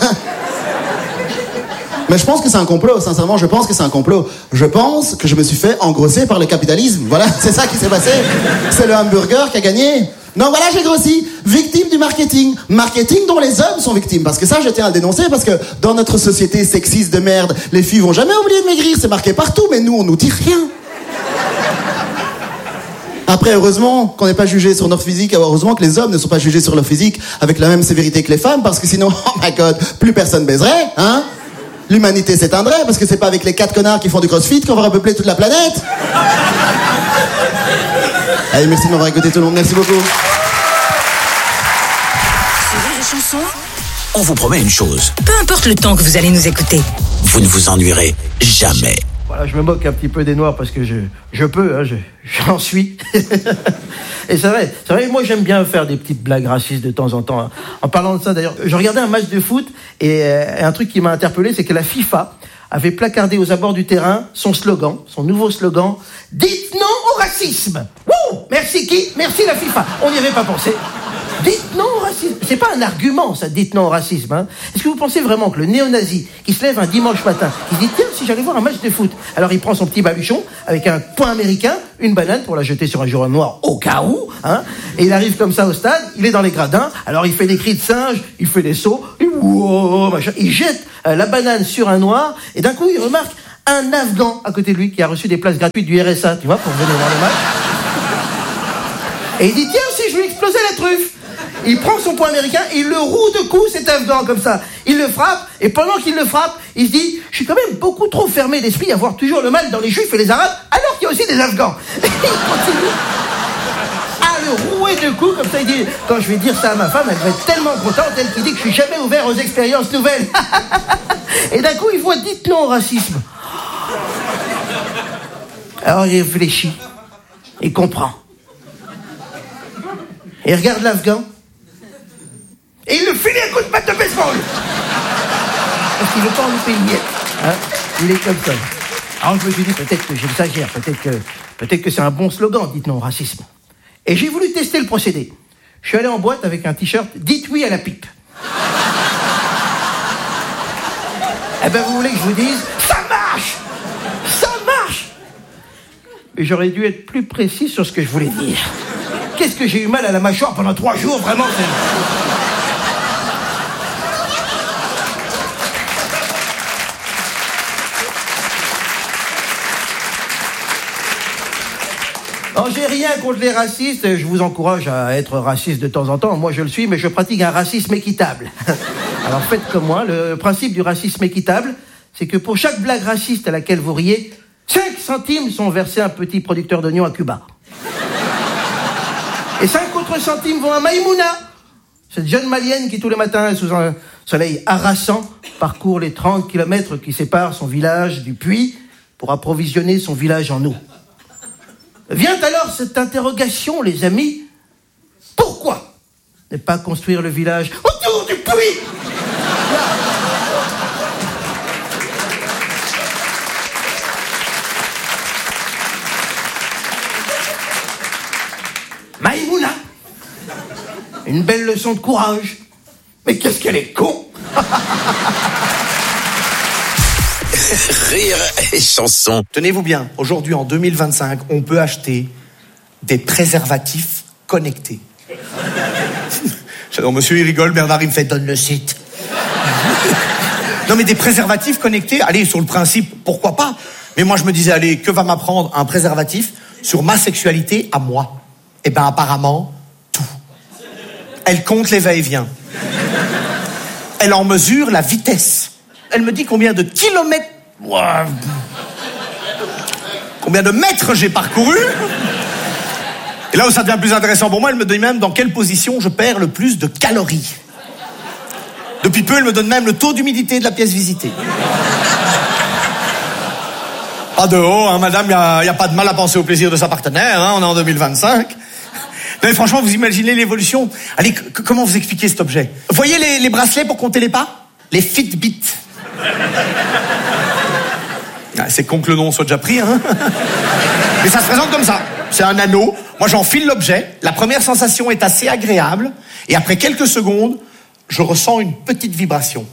Mais je pense que c'est un complot, sincèrement, je pense que c'est un complot. Je pense que je me suis fait engrosser par le capitalisme. Voilà, c'est ça qui s'est passé. C'est le hamburger qui a gagné. Non, voilà, j'ai grossi. Victime du marketing. Marketing dont les hommes sont victimes. Parce que ça, je tiens à le dénoncer, parce que dans notre société sexiste de merde, les filles vont jamais oublier de maigrir, c'est marqué partout, mais nous, on nous dit rien. Après, heureusement qu'on n'est pas jugé sur notre physique, heureusement que les hommes ne sont pas jugés sur leur physique avec la même sévérité que les femmes, parce que sinon, oh my god, plus personne baiserait, hein? L'humanité s'éteindrait, parce que c'est pas avec les quatre connards qui font du crossfit qu'on va repeupler toute la planète. Allez, merci de m'avoir écouté tout le monde, merci beaucoup. On vous promet une chose. Peu importe le temps que vous allez nous écouter, vous ne vous ennuierez jamais. Voilà, je me moque un petit peu des Noirs parce que je, je peux, hein, je, j'en suis. Et c'est vrai, c'est vrai, moi j'aime bien faire des petites blagues racistes de temps en temps. Hein. En parlant de ça d'ailleurs, je regardais un match de foot et, euh, et un truc qui m'a interpellé, c'est que la FIFA avait placardé aux abords du terrain son slogan, son nouveau slogan, « Dites non au racisme !» Wouh! Merci qui? Merci la FIFA. On n'y avait pas pensé. Dites non au racisme. C'est pas un argument, ça, dites non au racisme. Hein. Est-ce que vous pensez vraiment que le néo-nazi qui se lève un dimanche matin, qui se dit tiens, si j'allais voir un match de foot, alors il prend son petit baluchon avec un point américain, une banane pour la jeter sur un joueur noir au cas où, hein, et il arrive comme ça au stade, il est dans les gradins, alors il fait des cris de singe, il fait des sauts, et wow, machin, il jette euh, la banane sur un noir, et d'un coup, il remarque un Afghan à côté de lui qui a reçu des places gratuites du R S A, tu vois, pour venir voir le match. Et il dit, tiens, si je lui explosais la truffe. Il prend son poing américain, il le roue de coups, cet Afghan, comme ça. Il le frappe, et pendant qu'il le frappe, il se dit, je suis quand même beaucoup trop fermé d'esprit à voir toujours le mal dans les Juifs et les Arabes, alors qu'il y a aussi des Afghans. Et il continue à le rouer de coups, comme ça, il dit, quand je vais dire ça à ma femme, elle va être tellement contente, elle qui dit que je suis jamais ouvert aux expériences nouvelles. Et d'un coup, il voit, dites non au racisme. Alors il réfléchit, il comprend. Et il regarde l'Afghan, et il le finit un coup de batte de baseball. Parce qu'il ne veut pas en louper une miette. Hein, il est comme ça. Alors je me suis dit, peut-être que j'exagère, peut-être que, peut-être que c'est un bon slogan, dites non au racisme. Et j'ai voulu tester le procédé. Je suis allé en boîte avec un t-shirt, dites oui à la pipe. Eh ben vous voulez que je vous dise, ça marche! Ça marche! Mais j'aurais dû être plus précis sur ce que je voulais dire. Qu'est-ce que j'ai eu mal à la mâchoire pendant trois jours, vraiment, c'est... Non, j'ai rien contre les racistes, je vous encourage à être raciste de temps en temps, moi je le suis, mais je pratique un racisme équitable. Alors faites comme moi, le principe du racisme équitable, c'est que pour chaque blague raciste à laquelle vous riez, cinq centimes sont versés à un petit producteur d'oignons à Cuba. Et cinq autres centimes vont à Maïmouna, cette jeune malienne qui tous les matins, sous un soleil harassant, parcourt les trente kilomètres qui séparent son village du puits pour approvisionner son village en eau. Vient alors cette interrogation, les amis. Pourquoi ne pas construire le village autour du puits? Maïmouna, une belle leçon de courage. Mais qu'est-ce qu'elle est con. Rire et chanson. Tenez-vous bien, aujourd'hui en deux mille vingt-cinq, on peut acheter des préservatifs connectés. J'adore, monsieur, il rigole, Bernard, il me fait donne le site. Non mais des préservatifs connectés, allez, sur le principe, pourquoi pas? Mais moi je me disais, allez, que va m'apprendre un préservatif sur ma sexualité à moi? Eh ben apparemment, tout. Elle compte les va-et-vient. Elle en mesure la vitesse. Elle me dit combien de kilomètres... Ouah, combien de mètres j'ai parcouru. Et là où ça devient plus intéressant pour moi, elle me dit même dans quelle position je perds le plus de calories. Depuis peu, elle me donne même le taux d'humidité de la pièce visitée. Pas de haut, hein, madame, il n'y a, a pas de mal à penser au plaisir de sa partenaire, hein, on est en deux mille vingt-cinq. Non, mais franchement, vous imaginez l'évolution. Allez, c- comment vous expliquez cet objet? Vous voyez les, les bracelets pour compter les pas? Les Fitbit. Ah, c'est con que le nom soit déjà pris, hein. Mais ça se présente comme ça. C'est un anneau. Moi, j'enfile l'objet. La première sensation est assez agréable. Et après quelques secondes, je ressens une petite vibration.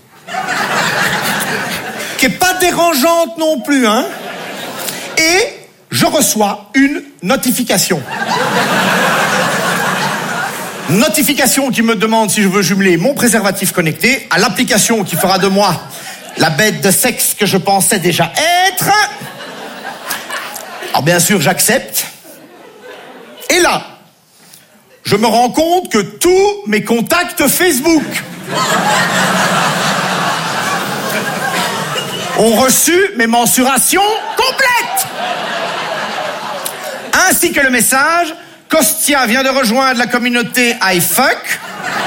Qui est pas dérangeante non plus, hein. Et je reçois une notification. Notification qui me demande si je veux jumeler mon préservatif connecté à l'application qui fera de moi la bête de sexe que je pensais déjà être. Alors bien sûr, j'accepte. Et là, je me rends compte que tous mes contacts Facebook ont reçu mes mensurations complètes. Ainsi que le message: Costia vient de rejoindre la communauté iFuck.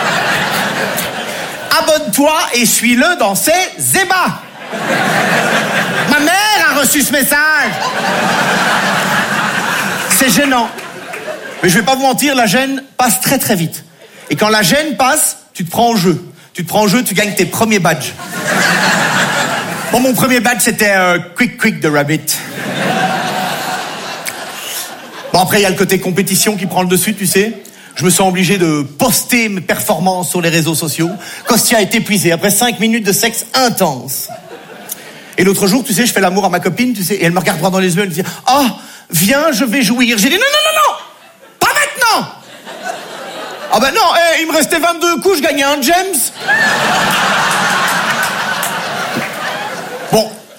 Abonne-toi et suis-le dans ses ébats. Ma mère a reçu ce message. C'est gênant. Mais je vais pas vous mentir, la gêne passe très très vite. Et quand la gêne passe, tu te prends en jeu. Tu te prends en jeu, tu gagnes tes premiers badges. Bon, mon premier badge, c'était euh, Quick Quick the Rabbit. Bon, après, il y a le côté compétition qui prend le dessus, tu sais. Je me sens obligé de poster mes performances sur les réseaux sociaux. Costia est épuisé après cinq minutes de sexe intense. Et l'autre jour, tu sais, je fais l'amour à ma copine, tu sais, et elle me regarde droit dans les yeux, elle me dit « Oh, viens, je vais jouir. » J'ai dit « Non, non, non, non, pas maintenant !» Ah ben non, eh, il me restait vingt-deux coups, je gagnais un James.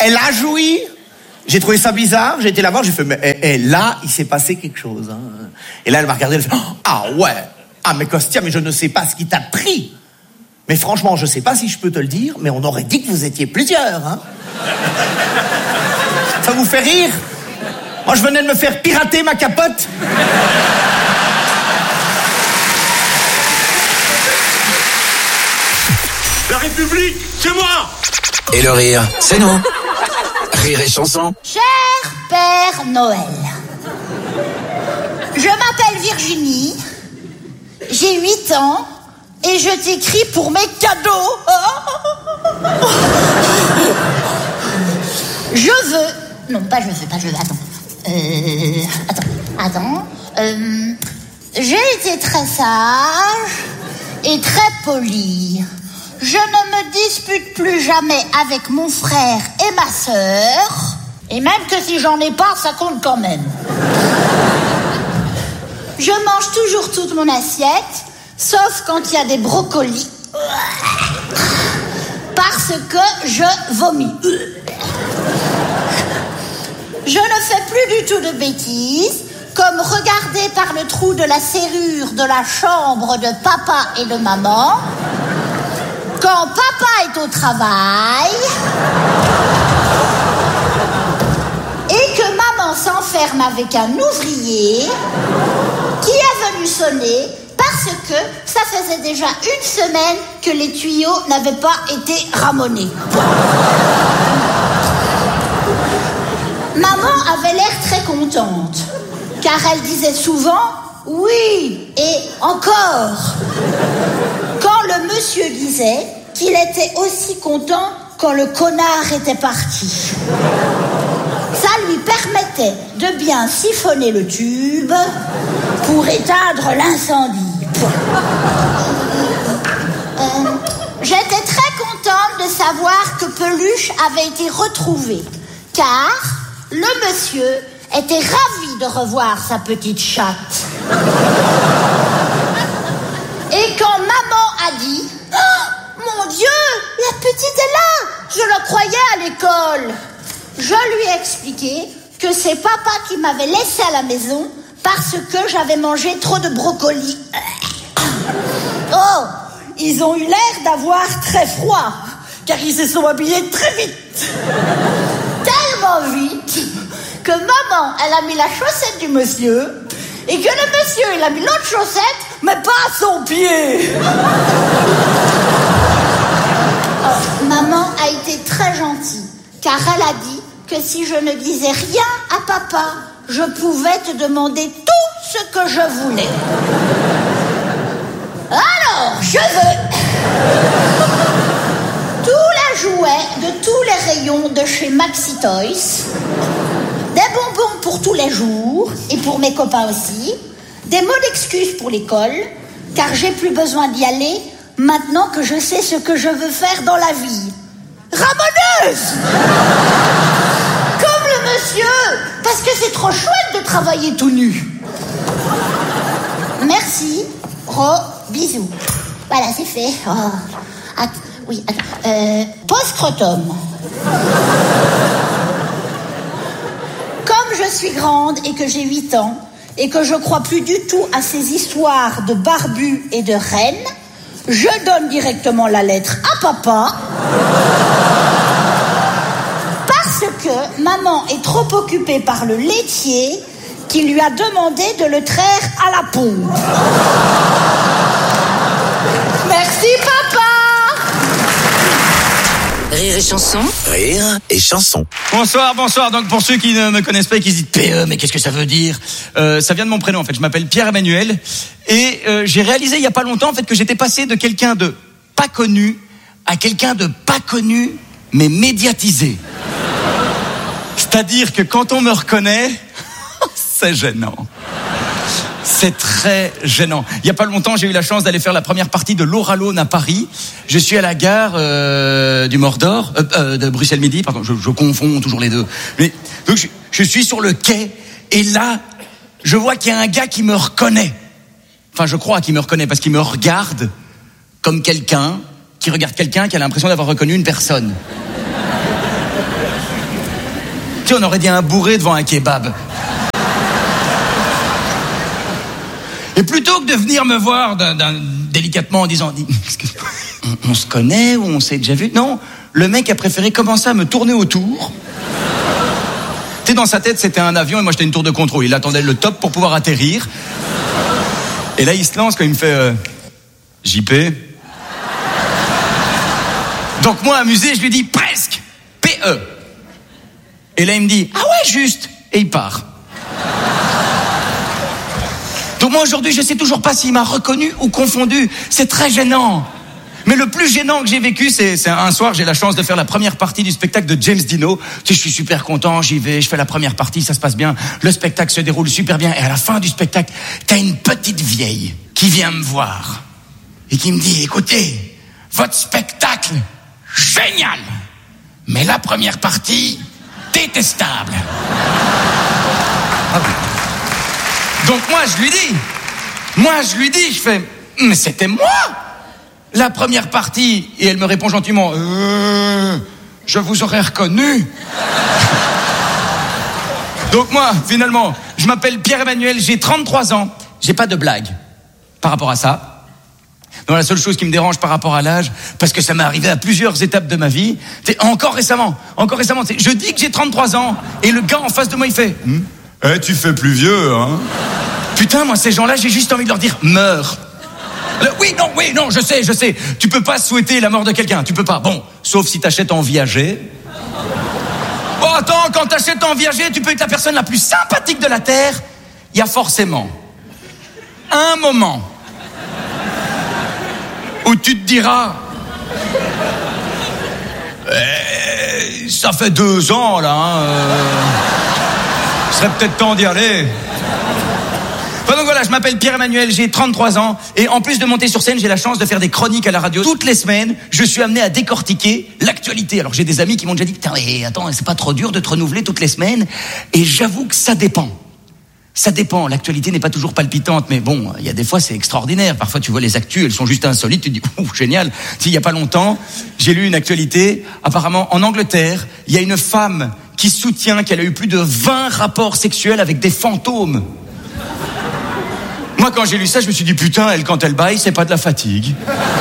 Elle a joui. J'ai trouvé ça bizarre. J'ai été la voir. J'ai fait, mais et, et là, il s'est passé quelque chose. Hein. Et là, elle m'a regardé. Elle fait, ah ouais. Ah mais Costia, mais je ne sais pas ce qui t'a pris. Mais franchement, je sais pas si je peux te le dire, mais on aurait dit que vous étiez plusieurs. Hein. Ça vous fait rire? Moi, je venais de me faire pirater ma capote. La République, c'est moi! Et le rire, c'est nous. Rire et chanson. Cher Père Noël, je m'appelle Virginie, j'ai huit ans et je t'écris pour mes cadeaux. Je veux... Non, pas je veux, pas je veux, attends. Euh... Attends, attends. Euh... J'ai été très sage et très polie. Je ne me dispute plus jamais avec mon frère et ma sœur. Et même que si j'en ai pas, ça compte quand même. Je mange toujours toute mon assiette, sauf quand il y a des brocolis. Parce que je vomis. Je ne fais plus du tout de bêtises, comme regarder par le trou de la serrure de la chambre de papa et de maman. Quand papa est au travail et que maman s'enferme avec un ouvrier qui est venu sonner parce que ça faisait déjà une semaine que les tuyaux n'avaient pas été ramonés. Maman avait l'air très contente, car elle disait souvent « oui » et « encore ». Quand le monsieur disait qu'il était aussi content quand le connard était parti. Ça lui permettait de bien siphonner le tube pour éteindre l'incendie. Euh, j'étais très contente de savoir que Peluche avait été retrouvé, car le monsieur était ravi de revoir sa petite chatte. Et quand maman a dit « oh, mon Dieu, la petite est là, je la croyais à l'école », je lui ai expliqué que c'est papa qui m'avait laissé à la maison parce que j'avais mangé trop de brocolis. Oh, ils ont eu l'air d'avoir très froid, car ils se sont habillés très vite. Tellement vite que maman, elle a mis la chaussette du monsieur et que le monsieur, il a mis l'autre chaussette, mais pas à son pied. Oh, maman a été très gentille, car elle a dit que si je ne disais rien à papa, je pouvais te demander tout ce que je voulais. Alors, je veux tous les jouets de tous les rayons de chez Maxi Toys, des bonbons pour tous les jours, et pour mes copains aussi, des mots d'excuses pour l'école, car j'ai plus besoin d'y aller, maintenant que je sais ce que je veux faire dans la vie. Ramoneuse! Comme le monsieur, parce que c'est trop chouette de travailler tout nu. Merci, Ro, bisous. Voilà, c'est fait. Oh. Att- oui, attends. Euh, post-scrotum. Comme je suis grande et que j'ai huit ans, et que je crois plus du tout à ces histoires de barbus et de reines, je donne directement la lettre à papa. Parce que maman est trop occupée par le laitier qui lui a demandé de le traire à la pompe. Merci papa. Rire et chanson. Rire et chanson. Bonsoir, bonsoir. Donc pour ceux qui ne me connaissent pas et qui se disent P E, mais qu'est-ce que ça veut dire euh, Ça vient de mon prénom en fait. Je m'appelle Pierre-Emmanuel et euh, j'ai réalisé il y a pas longtemps en fait que j'étais passé de quelqu'un de pas connu à quelqu'un de pas connu mais médiatisé. C'est-à-dire que quand on me reconnaît, c'est gênant. C'est très gênant. Il y a pas longtemps, j'ai eu la chance d'aller faire la première partie de l'Oralone à Paris. Je suis à la gare euh, du Mordor, euh, euh, de Bruxelles Midi, pardon, je, je confonds toujours les deux. Mais, donc je, je suis sur le quai et là, je vois qu'il y a un gars qui me reconnaît. Enfin, je crois qu'il me reconnaît parce qu'il me regarde comme quelqu'un qui regarde quelqu'un qui a l'impression d'avoir reconnu une personne. Tu sais, on aurait dit un bourré devant un kebab. Et plutôt que de venir me voir d'un, d'un, délicatement en disant on, on se connaît ou on s'est déjà vu, non, le mec a préféré commencer à me tourner autour. Tu sais, dans sa tête, c'était un avion et moi j'étais une tour de contrôle. Il attendait le top pour pouvoir atterrir. Et là, il se lance quand il me fait euh, J P. Donc moi, amusé, je lui dis presque P E. Et là, il me dit ah ouais, juste. Et il part. Donc moi, aujourd'hui, je sais toujours pas s'il m'a reconnu ou confondu. C'est très gênant. Mais le plus gênant que j'ai vécu, c'est, c'est un soir, j'ai la chance de faire la première partie du spectacle de James Dino. Tu sais, je suis super content, j'y vais, je fais la première partie, ça se passe bien. Le spectacle se déroule super bien. Et à la fin du spectacle, t'as une petite vieille qui vient me voir et qui me dit, écoutez, votre spectacle, génial. Mais la première partie, détestable. Ah oui. Donc moi, je lui dis, moi, je lui dis, je fais, mais c'était moi la première partie. Et elle me répond gentiment, euh, je vous aurais reconnu. Donc moi, finalement, je m'appelle Pierre-Emmanuel, j'ai trente-trois ans, j'ai pas de blague par rapport à ça. Non, la seule chose qui me dérange par rapport à l'âge, parce que ça m'est arrivé à plusieurs étapes de ma vie, c'est encore récemment, encore récemment, c'est, je dis que j'ai trente-trois ans, et le gars en face de moi, il fait, hm, eh, tu fais plus vieux, hein. Putain, moi, ces gens-là, j'ai juste envie de leur dire, meurs. Le, oui, non, oui, non, je sais, je sais. Tu peux pas souhaiter la mort de quelqu'un, tu peux pas. Bon, sauf si t'achètes en viager. Oh, attends, quand t'achètes en viager, tu peux être la personne la plus sympathique de la Terre. Il y a forcément un moment où tu te diras, eh, ça fait deux ans, là, hein, euh, il serait peut-être temps d'y aller. Enfin, donc voilà, je m'appelle Pierre-Emmanuel, j'ai trente-trois ans, et en plus de monter sur scène, j'ai la chance de faire des chroniques à la radio. Toutes les semaines, je suis amené à décortiquer l'actualité. Alors j'ai des amis qui m'ont déjà dit, putain, mais attends, c'est pas trop dur de te renouveler toutes les semaines? Et j'avoue que ça dépend. Ça dépend, l'actualité n'est pas toujours palpitante, mais bon, il y a des fois c'est extraordinaire. Parfois tu vois les actus, elles sont juste insolites, tu te dis, ouf, génial. Il y a pas longtemps, j'ai lu une actualité, apparemment en Angleterre, il y a une femme qui soutient qu'elle a eu plus de vingt rapports sexuels avec des fantômes. Moi, quand j'ai lu ça, je me suis dit, putain, elle, quand elle baille, c'est pas de la fatigue.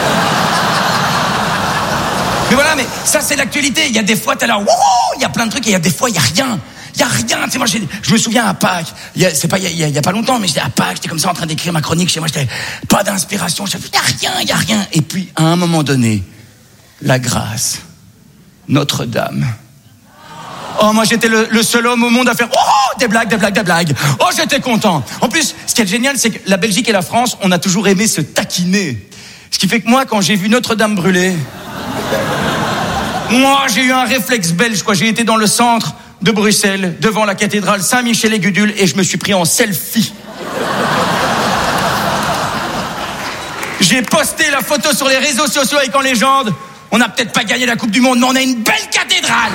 Mais voilà, mais ça, c'est l'actualité. Il y a des fois, t'es là, wouhou, il y a plein de trucs, et il y a des fois, il y a rien. Il y a rien. Tu sais, moi, j'ai, je me souviens à Pâques, il y a, c'est pas, il y a, il y a pas longtemps, mais j'étais à Pâques, j'étais comme ça en train d'écrire ma chronique chez moi, j'étais pas d'inspiration. Je me il y a rien, il y a rien. Et puis, à un moment donné, la grâce, Notre-Dame. Oh, moi, j'étais le, le seul homme au monde à faire oh, des blagues, des blagues, des blagues. Oh, j'étais content. En plus, ce qui est génial, c'est que la Belgique et la France, on a toujours aimé se taquiner. Ce qui fait que moi, quand j'ai vu Notre-Dame brûler, moi, j'ai eu un réflexe belge, quoi. J'ai été dans le centre de Bruxelles, devant la cathédrale Saint-Michel-et-Gudule, et je me suis pris en selfie. J'ai posté la photo sur les réseaux sociaux avec en légende. On n'a peut-être pas gagné la Coupe du Monde, mais on a une belle cathédrale.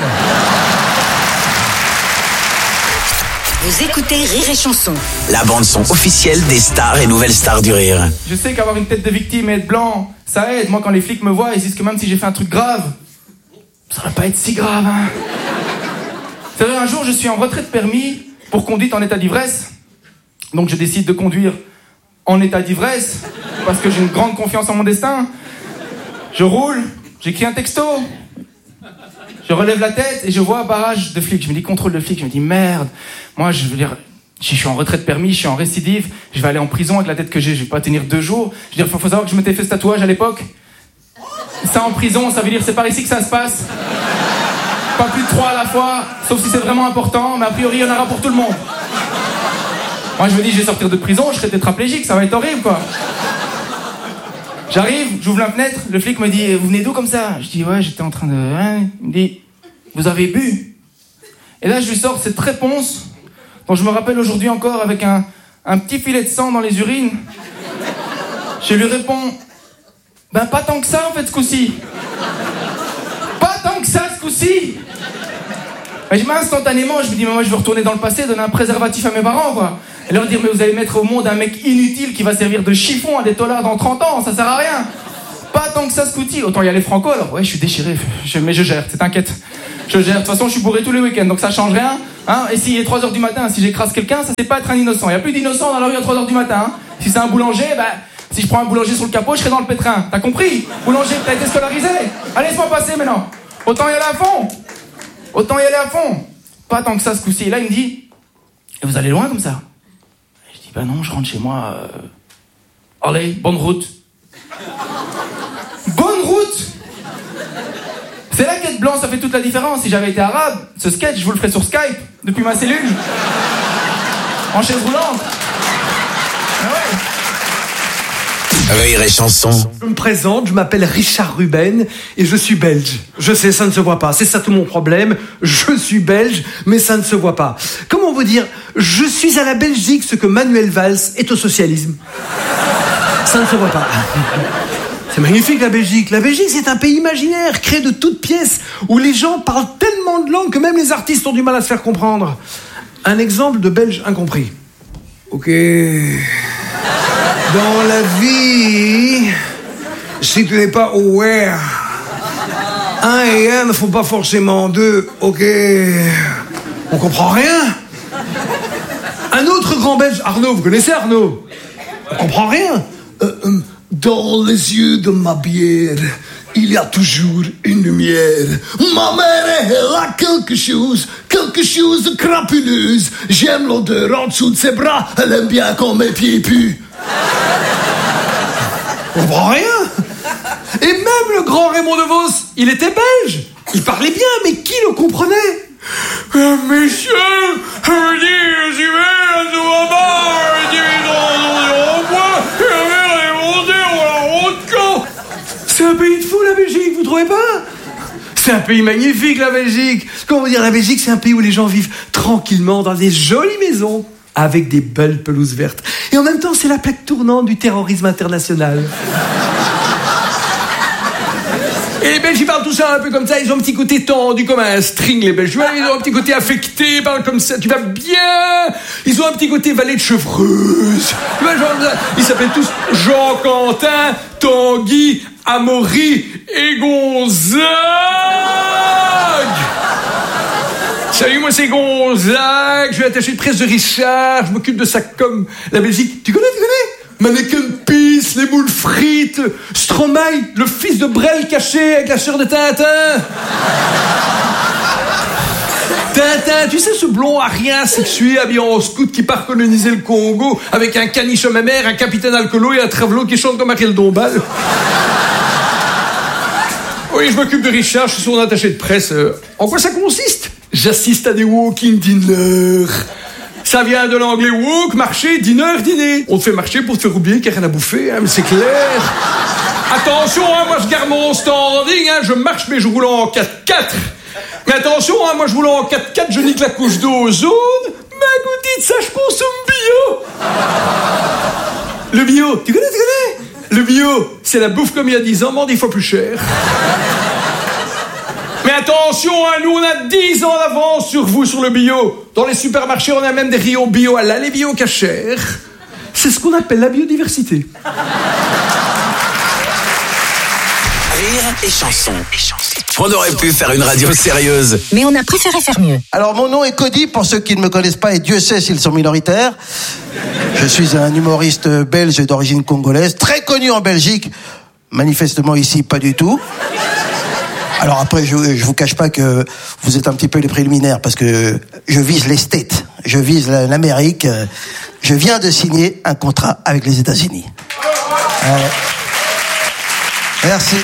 Vous écoutez Rire et Chanson. La bande-son officielle des stars et nouvelles stars du rire. Je sais qu'avoir une tête de victime et être blanc, ça aide. Moi, quand les flics me voient, ils disent que même si j'ai fait un truc grave, ça va pas être si grave, hein. C'est vrai, un jour, je suis en retrait de permis pour conduite en état d'ivresse. Donc, je décide de conduire en état d'ivresse parce que j'ai une grande confiance en mon destin. Je roule, j'écris un texto. Je relève la tête et je vois un barrage de flics. Je me dis contrôle de flics. Je me dis merde. Moi, je veux dire, je suis en retrait de permis, je suis en récidive. Je vais aller en prison avec la tête que j'ai. Je vais pas tenir deux jours. Je veux dire, faut, faut savoir que je m'étais fait ce tatouage à l'époque. Ça en prison, ça veut dire c'est par ici que ça se passe. Pas plus de trois à la fois, sauf si c'est vraiment important. Mais a priori, il y en aura pour tout le monde. Moi, je me dis, je vais sortir de prison, je serai tétraplégique. Ça va être horrible, quoi. J'arrive, j'ouvre la fenêtre, le flic me dit « Vous venez d'où comme ça ?» Je dis « Ouais, j'étais en train de... Hein? » Il me dit « Vous avez bu ?» Et là, je lui sors cette réponse dont je me rappelle aujourd'hui encore avec un, un petit filet de sang dans les urines. Je lui réponds « Ben, pas tant que ça, en fait, ce coup-ci. Pas tant que ça, ce coup-ci. » Et je m'instantanément, je me dis « Mais moi, je veux retourner dans le passé, donner un préservatif à mes parents, quoi. » Et leur dire, mais vous allez mettre au monde un mec inutile qui va servir de chiffon à des tolards dans trente ans, ça sert à rien. Pas tant que ça, Scouty. Autant y aller franco, alors ouais, je suis déchiré, je, mais je gère, t'inquiète. Je gère. De toute façon, je suis bourré tous les week-ends, donc ça change rien. Hein. Et s'il est trois heures du matin, si j'écrase quelqu'un, ça c'est pas être un innocent. Il n'y a plus d'innocents dans la rue à trois heures du matin. Hein. Si c'est un boulanger, bah, si je prends un boulanger sur le capot, je serai dans le pétrin. T'as compris? Boulanger, t'as été scolarisé? Allez, laisse-moi passer maintenant. Autant y aller à fond. Autant y aller à fond. Pas tant que ça ce coup-ci. Et là, il me dit, et vous allez loin comme ça? Je dis, bah non, je rentre chez moi. Euh... Allez, bonne route. Bonne route. C'est là qu'être blanc, ça fait toute la différence. Si j'avais été arabe, ce sketch, je vous le ferais sur Skype, depuis ma cellule. En chaise roulante. Ah ouais. Rire et chanson. Je me présente, je m'appelle Richard Ruben et je suis belge. Je sais, ça ne se voit pas, c'est ça tout mon problème. Je suis belge, mais ça ne se voit pas. Comment vous dire, je suis à la Belgique ce que Manuel Valls est au socialisme. Ça ne se voit pas. C'est magnifique la Belgique. La Belgique, c'est un pays imaginaire, créé de toutes pièces, où les gens parlent tellement de langues que même les artistes ont du mal à se faire comprendre. Un exemple de belge incompris. Ok. Dans la vie, si tu n'es pas aware, un et un ne font pas forcément deux. Ok. On comprend rien. Un autre grand belge, Arnaud, vous connaissez Arnaud? On comprend rien. Euh, euh, Dans les yeux de ma bière, il y a toujours une lumière. Ma mère, elle a quelque chose, quelque chose de crapuleuse. J'aime l'odeur en dessous de ses bras, elle aime bien quand mes pieds puent. On comprend rien. Et même le grand Raymond DeVos, il était belge. Il parlait bien, mais qui le comprenait? Monsieur, c'est un pays de fou, la Belgique, vous trouvez pas? C'est un pays magnifique, la Belgique. Comment vous dire, la Belgique, c'est un pays où les gens vivent tranquillement dans des jolies maisons avec des belles pelouses vertes. Et en même temps, c'est la plaque tournante du terrorisme international. Et les Belges, ils parlent tout ça un peu comme ça, ils ont un petit côté tendu comme un string, les Belges. Ils ont un petit côté affecté, ils parlent comme ça, tu vas bien. Ils ont un petit côté valet de chevreuse. Ils s'appellent tous Jean-Quentin, Tanguy, Amaury et Gonzague. Salut, moi c'est Gonzague, je suis attaché de presse de Richard, je m'occupe de ça comme la Belgique. Tu connais, tu connais? Mannequin Peace, les moules frites, Stromae, le fils de Brel caché avec la sœur de Tintin. Tintin, tu sais ce blond arien sexué habillé en scout qui part coloniser le Congo avec un caniche à ma mère, un capitaine alcoolo et un travelot qui chante comme Ariel Dombal. Oui, je m'occupe de Richard, je suis son attaché de presse. En quoi ça consiste? J'assiste à des walking dinners. Ça vient de l'anglais walk, marcher, dinner, dîner. On te fait marcher pour te faire oublier qu'il n'y a rien à bouffer, hein, mais c'est clair. Attention, hein, moi je garde mon standing, hein, je marche mais je roule en quatre quatre. Mais attention, hein, moi je roule en quatre quatre, je nique la couche d'ozone. Ma goutite, ça je consomme bio. Le bio, tu connais, tu connais? Le bio, c'est la bouffe comme il y a dix ans, mais dix fois plus cher. Mais attention, hein, nous on a dix ans d'avance sur vous sur le bio. Dans les supermarchés, on a même des rayons bio halal et bio cachère. C'est ce qu'on appelle la biodiversité. Rire et chanson. On aurait pu faire une radio sérieuse. Mais on a préféré faire mieux. Alors mon nom est Cody, pour ceux qui ne me connaissent pas, et Dieu sait s'ils sont minoritaires. Je suis un humoriste belge d'origine congolaise, très connu en Belgique, manifestement ici pas du tout. Alors après, je, je vous cache pas que vous êtes un petit peu les préliminaires, parce que je vise les States, je vise l'Amérique. Je viens de signer un contrat avec les États-Unis. Euh, merci.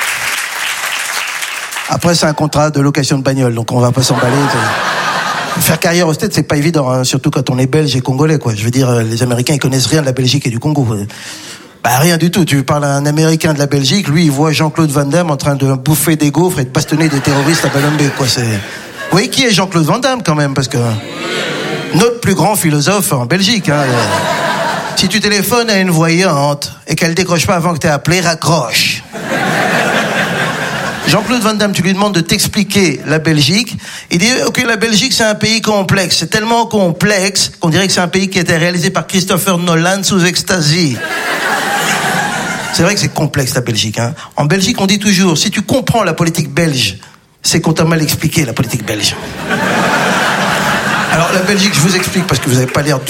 Après, c'est un contrat de location de bagnole, donc on va pas s'emballer. Faire carrière aux States, c'est pas évident, hein, surtout quand on est belge et congolais, quoi. Je veux dire, les Américains, ils connaissent rien de la Belgique et du Congo. Bah, rien du tout. Tu parles à un Américain de la Belgique, lui, il voit Jean-Claude Van Damme en train de bouffer des gaufres et de bastonner des terroristes à Balambé, quoi. C'est... Vous voyez qui est Jean-Claude Van Damme, quand même, parce que notre plus grand philosophe en Belgique, hein. Si tu téléphones à une voyante et qu'elle décroche pas avant que t'aies appelé, raccroche. Jean-Claude Van Damme, tu lui demandes de t'expliquer la Belgique. Il dit, ok, la Belgique, c'est un pays complexe. C'est tellement complexe qu'on dirait que c'est un pays qui a été réalisé par Christopher Nolan sous ecstasy. C'est vrai que c'est complexe, la Belgique, hein. En Belgique, on dit toujours, si tu comprends la politique belge, c'est qu'on t'a mal expliqué la politique belge. Alors la Belgique, je vous explique parce que vous n'avez pas l'air du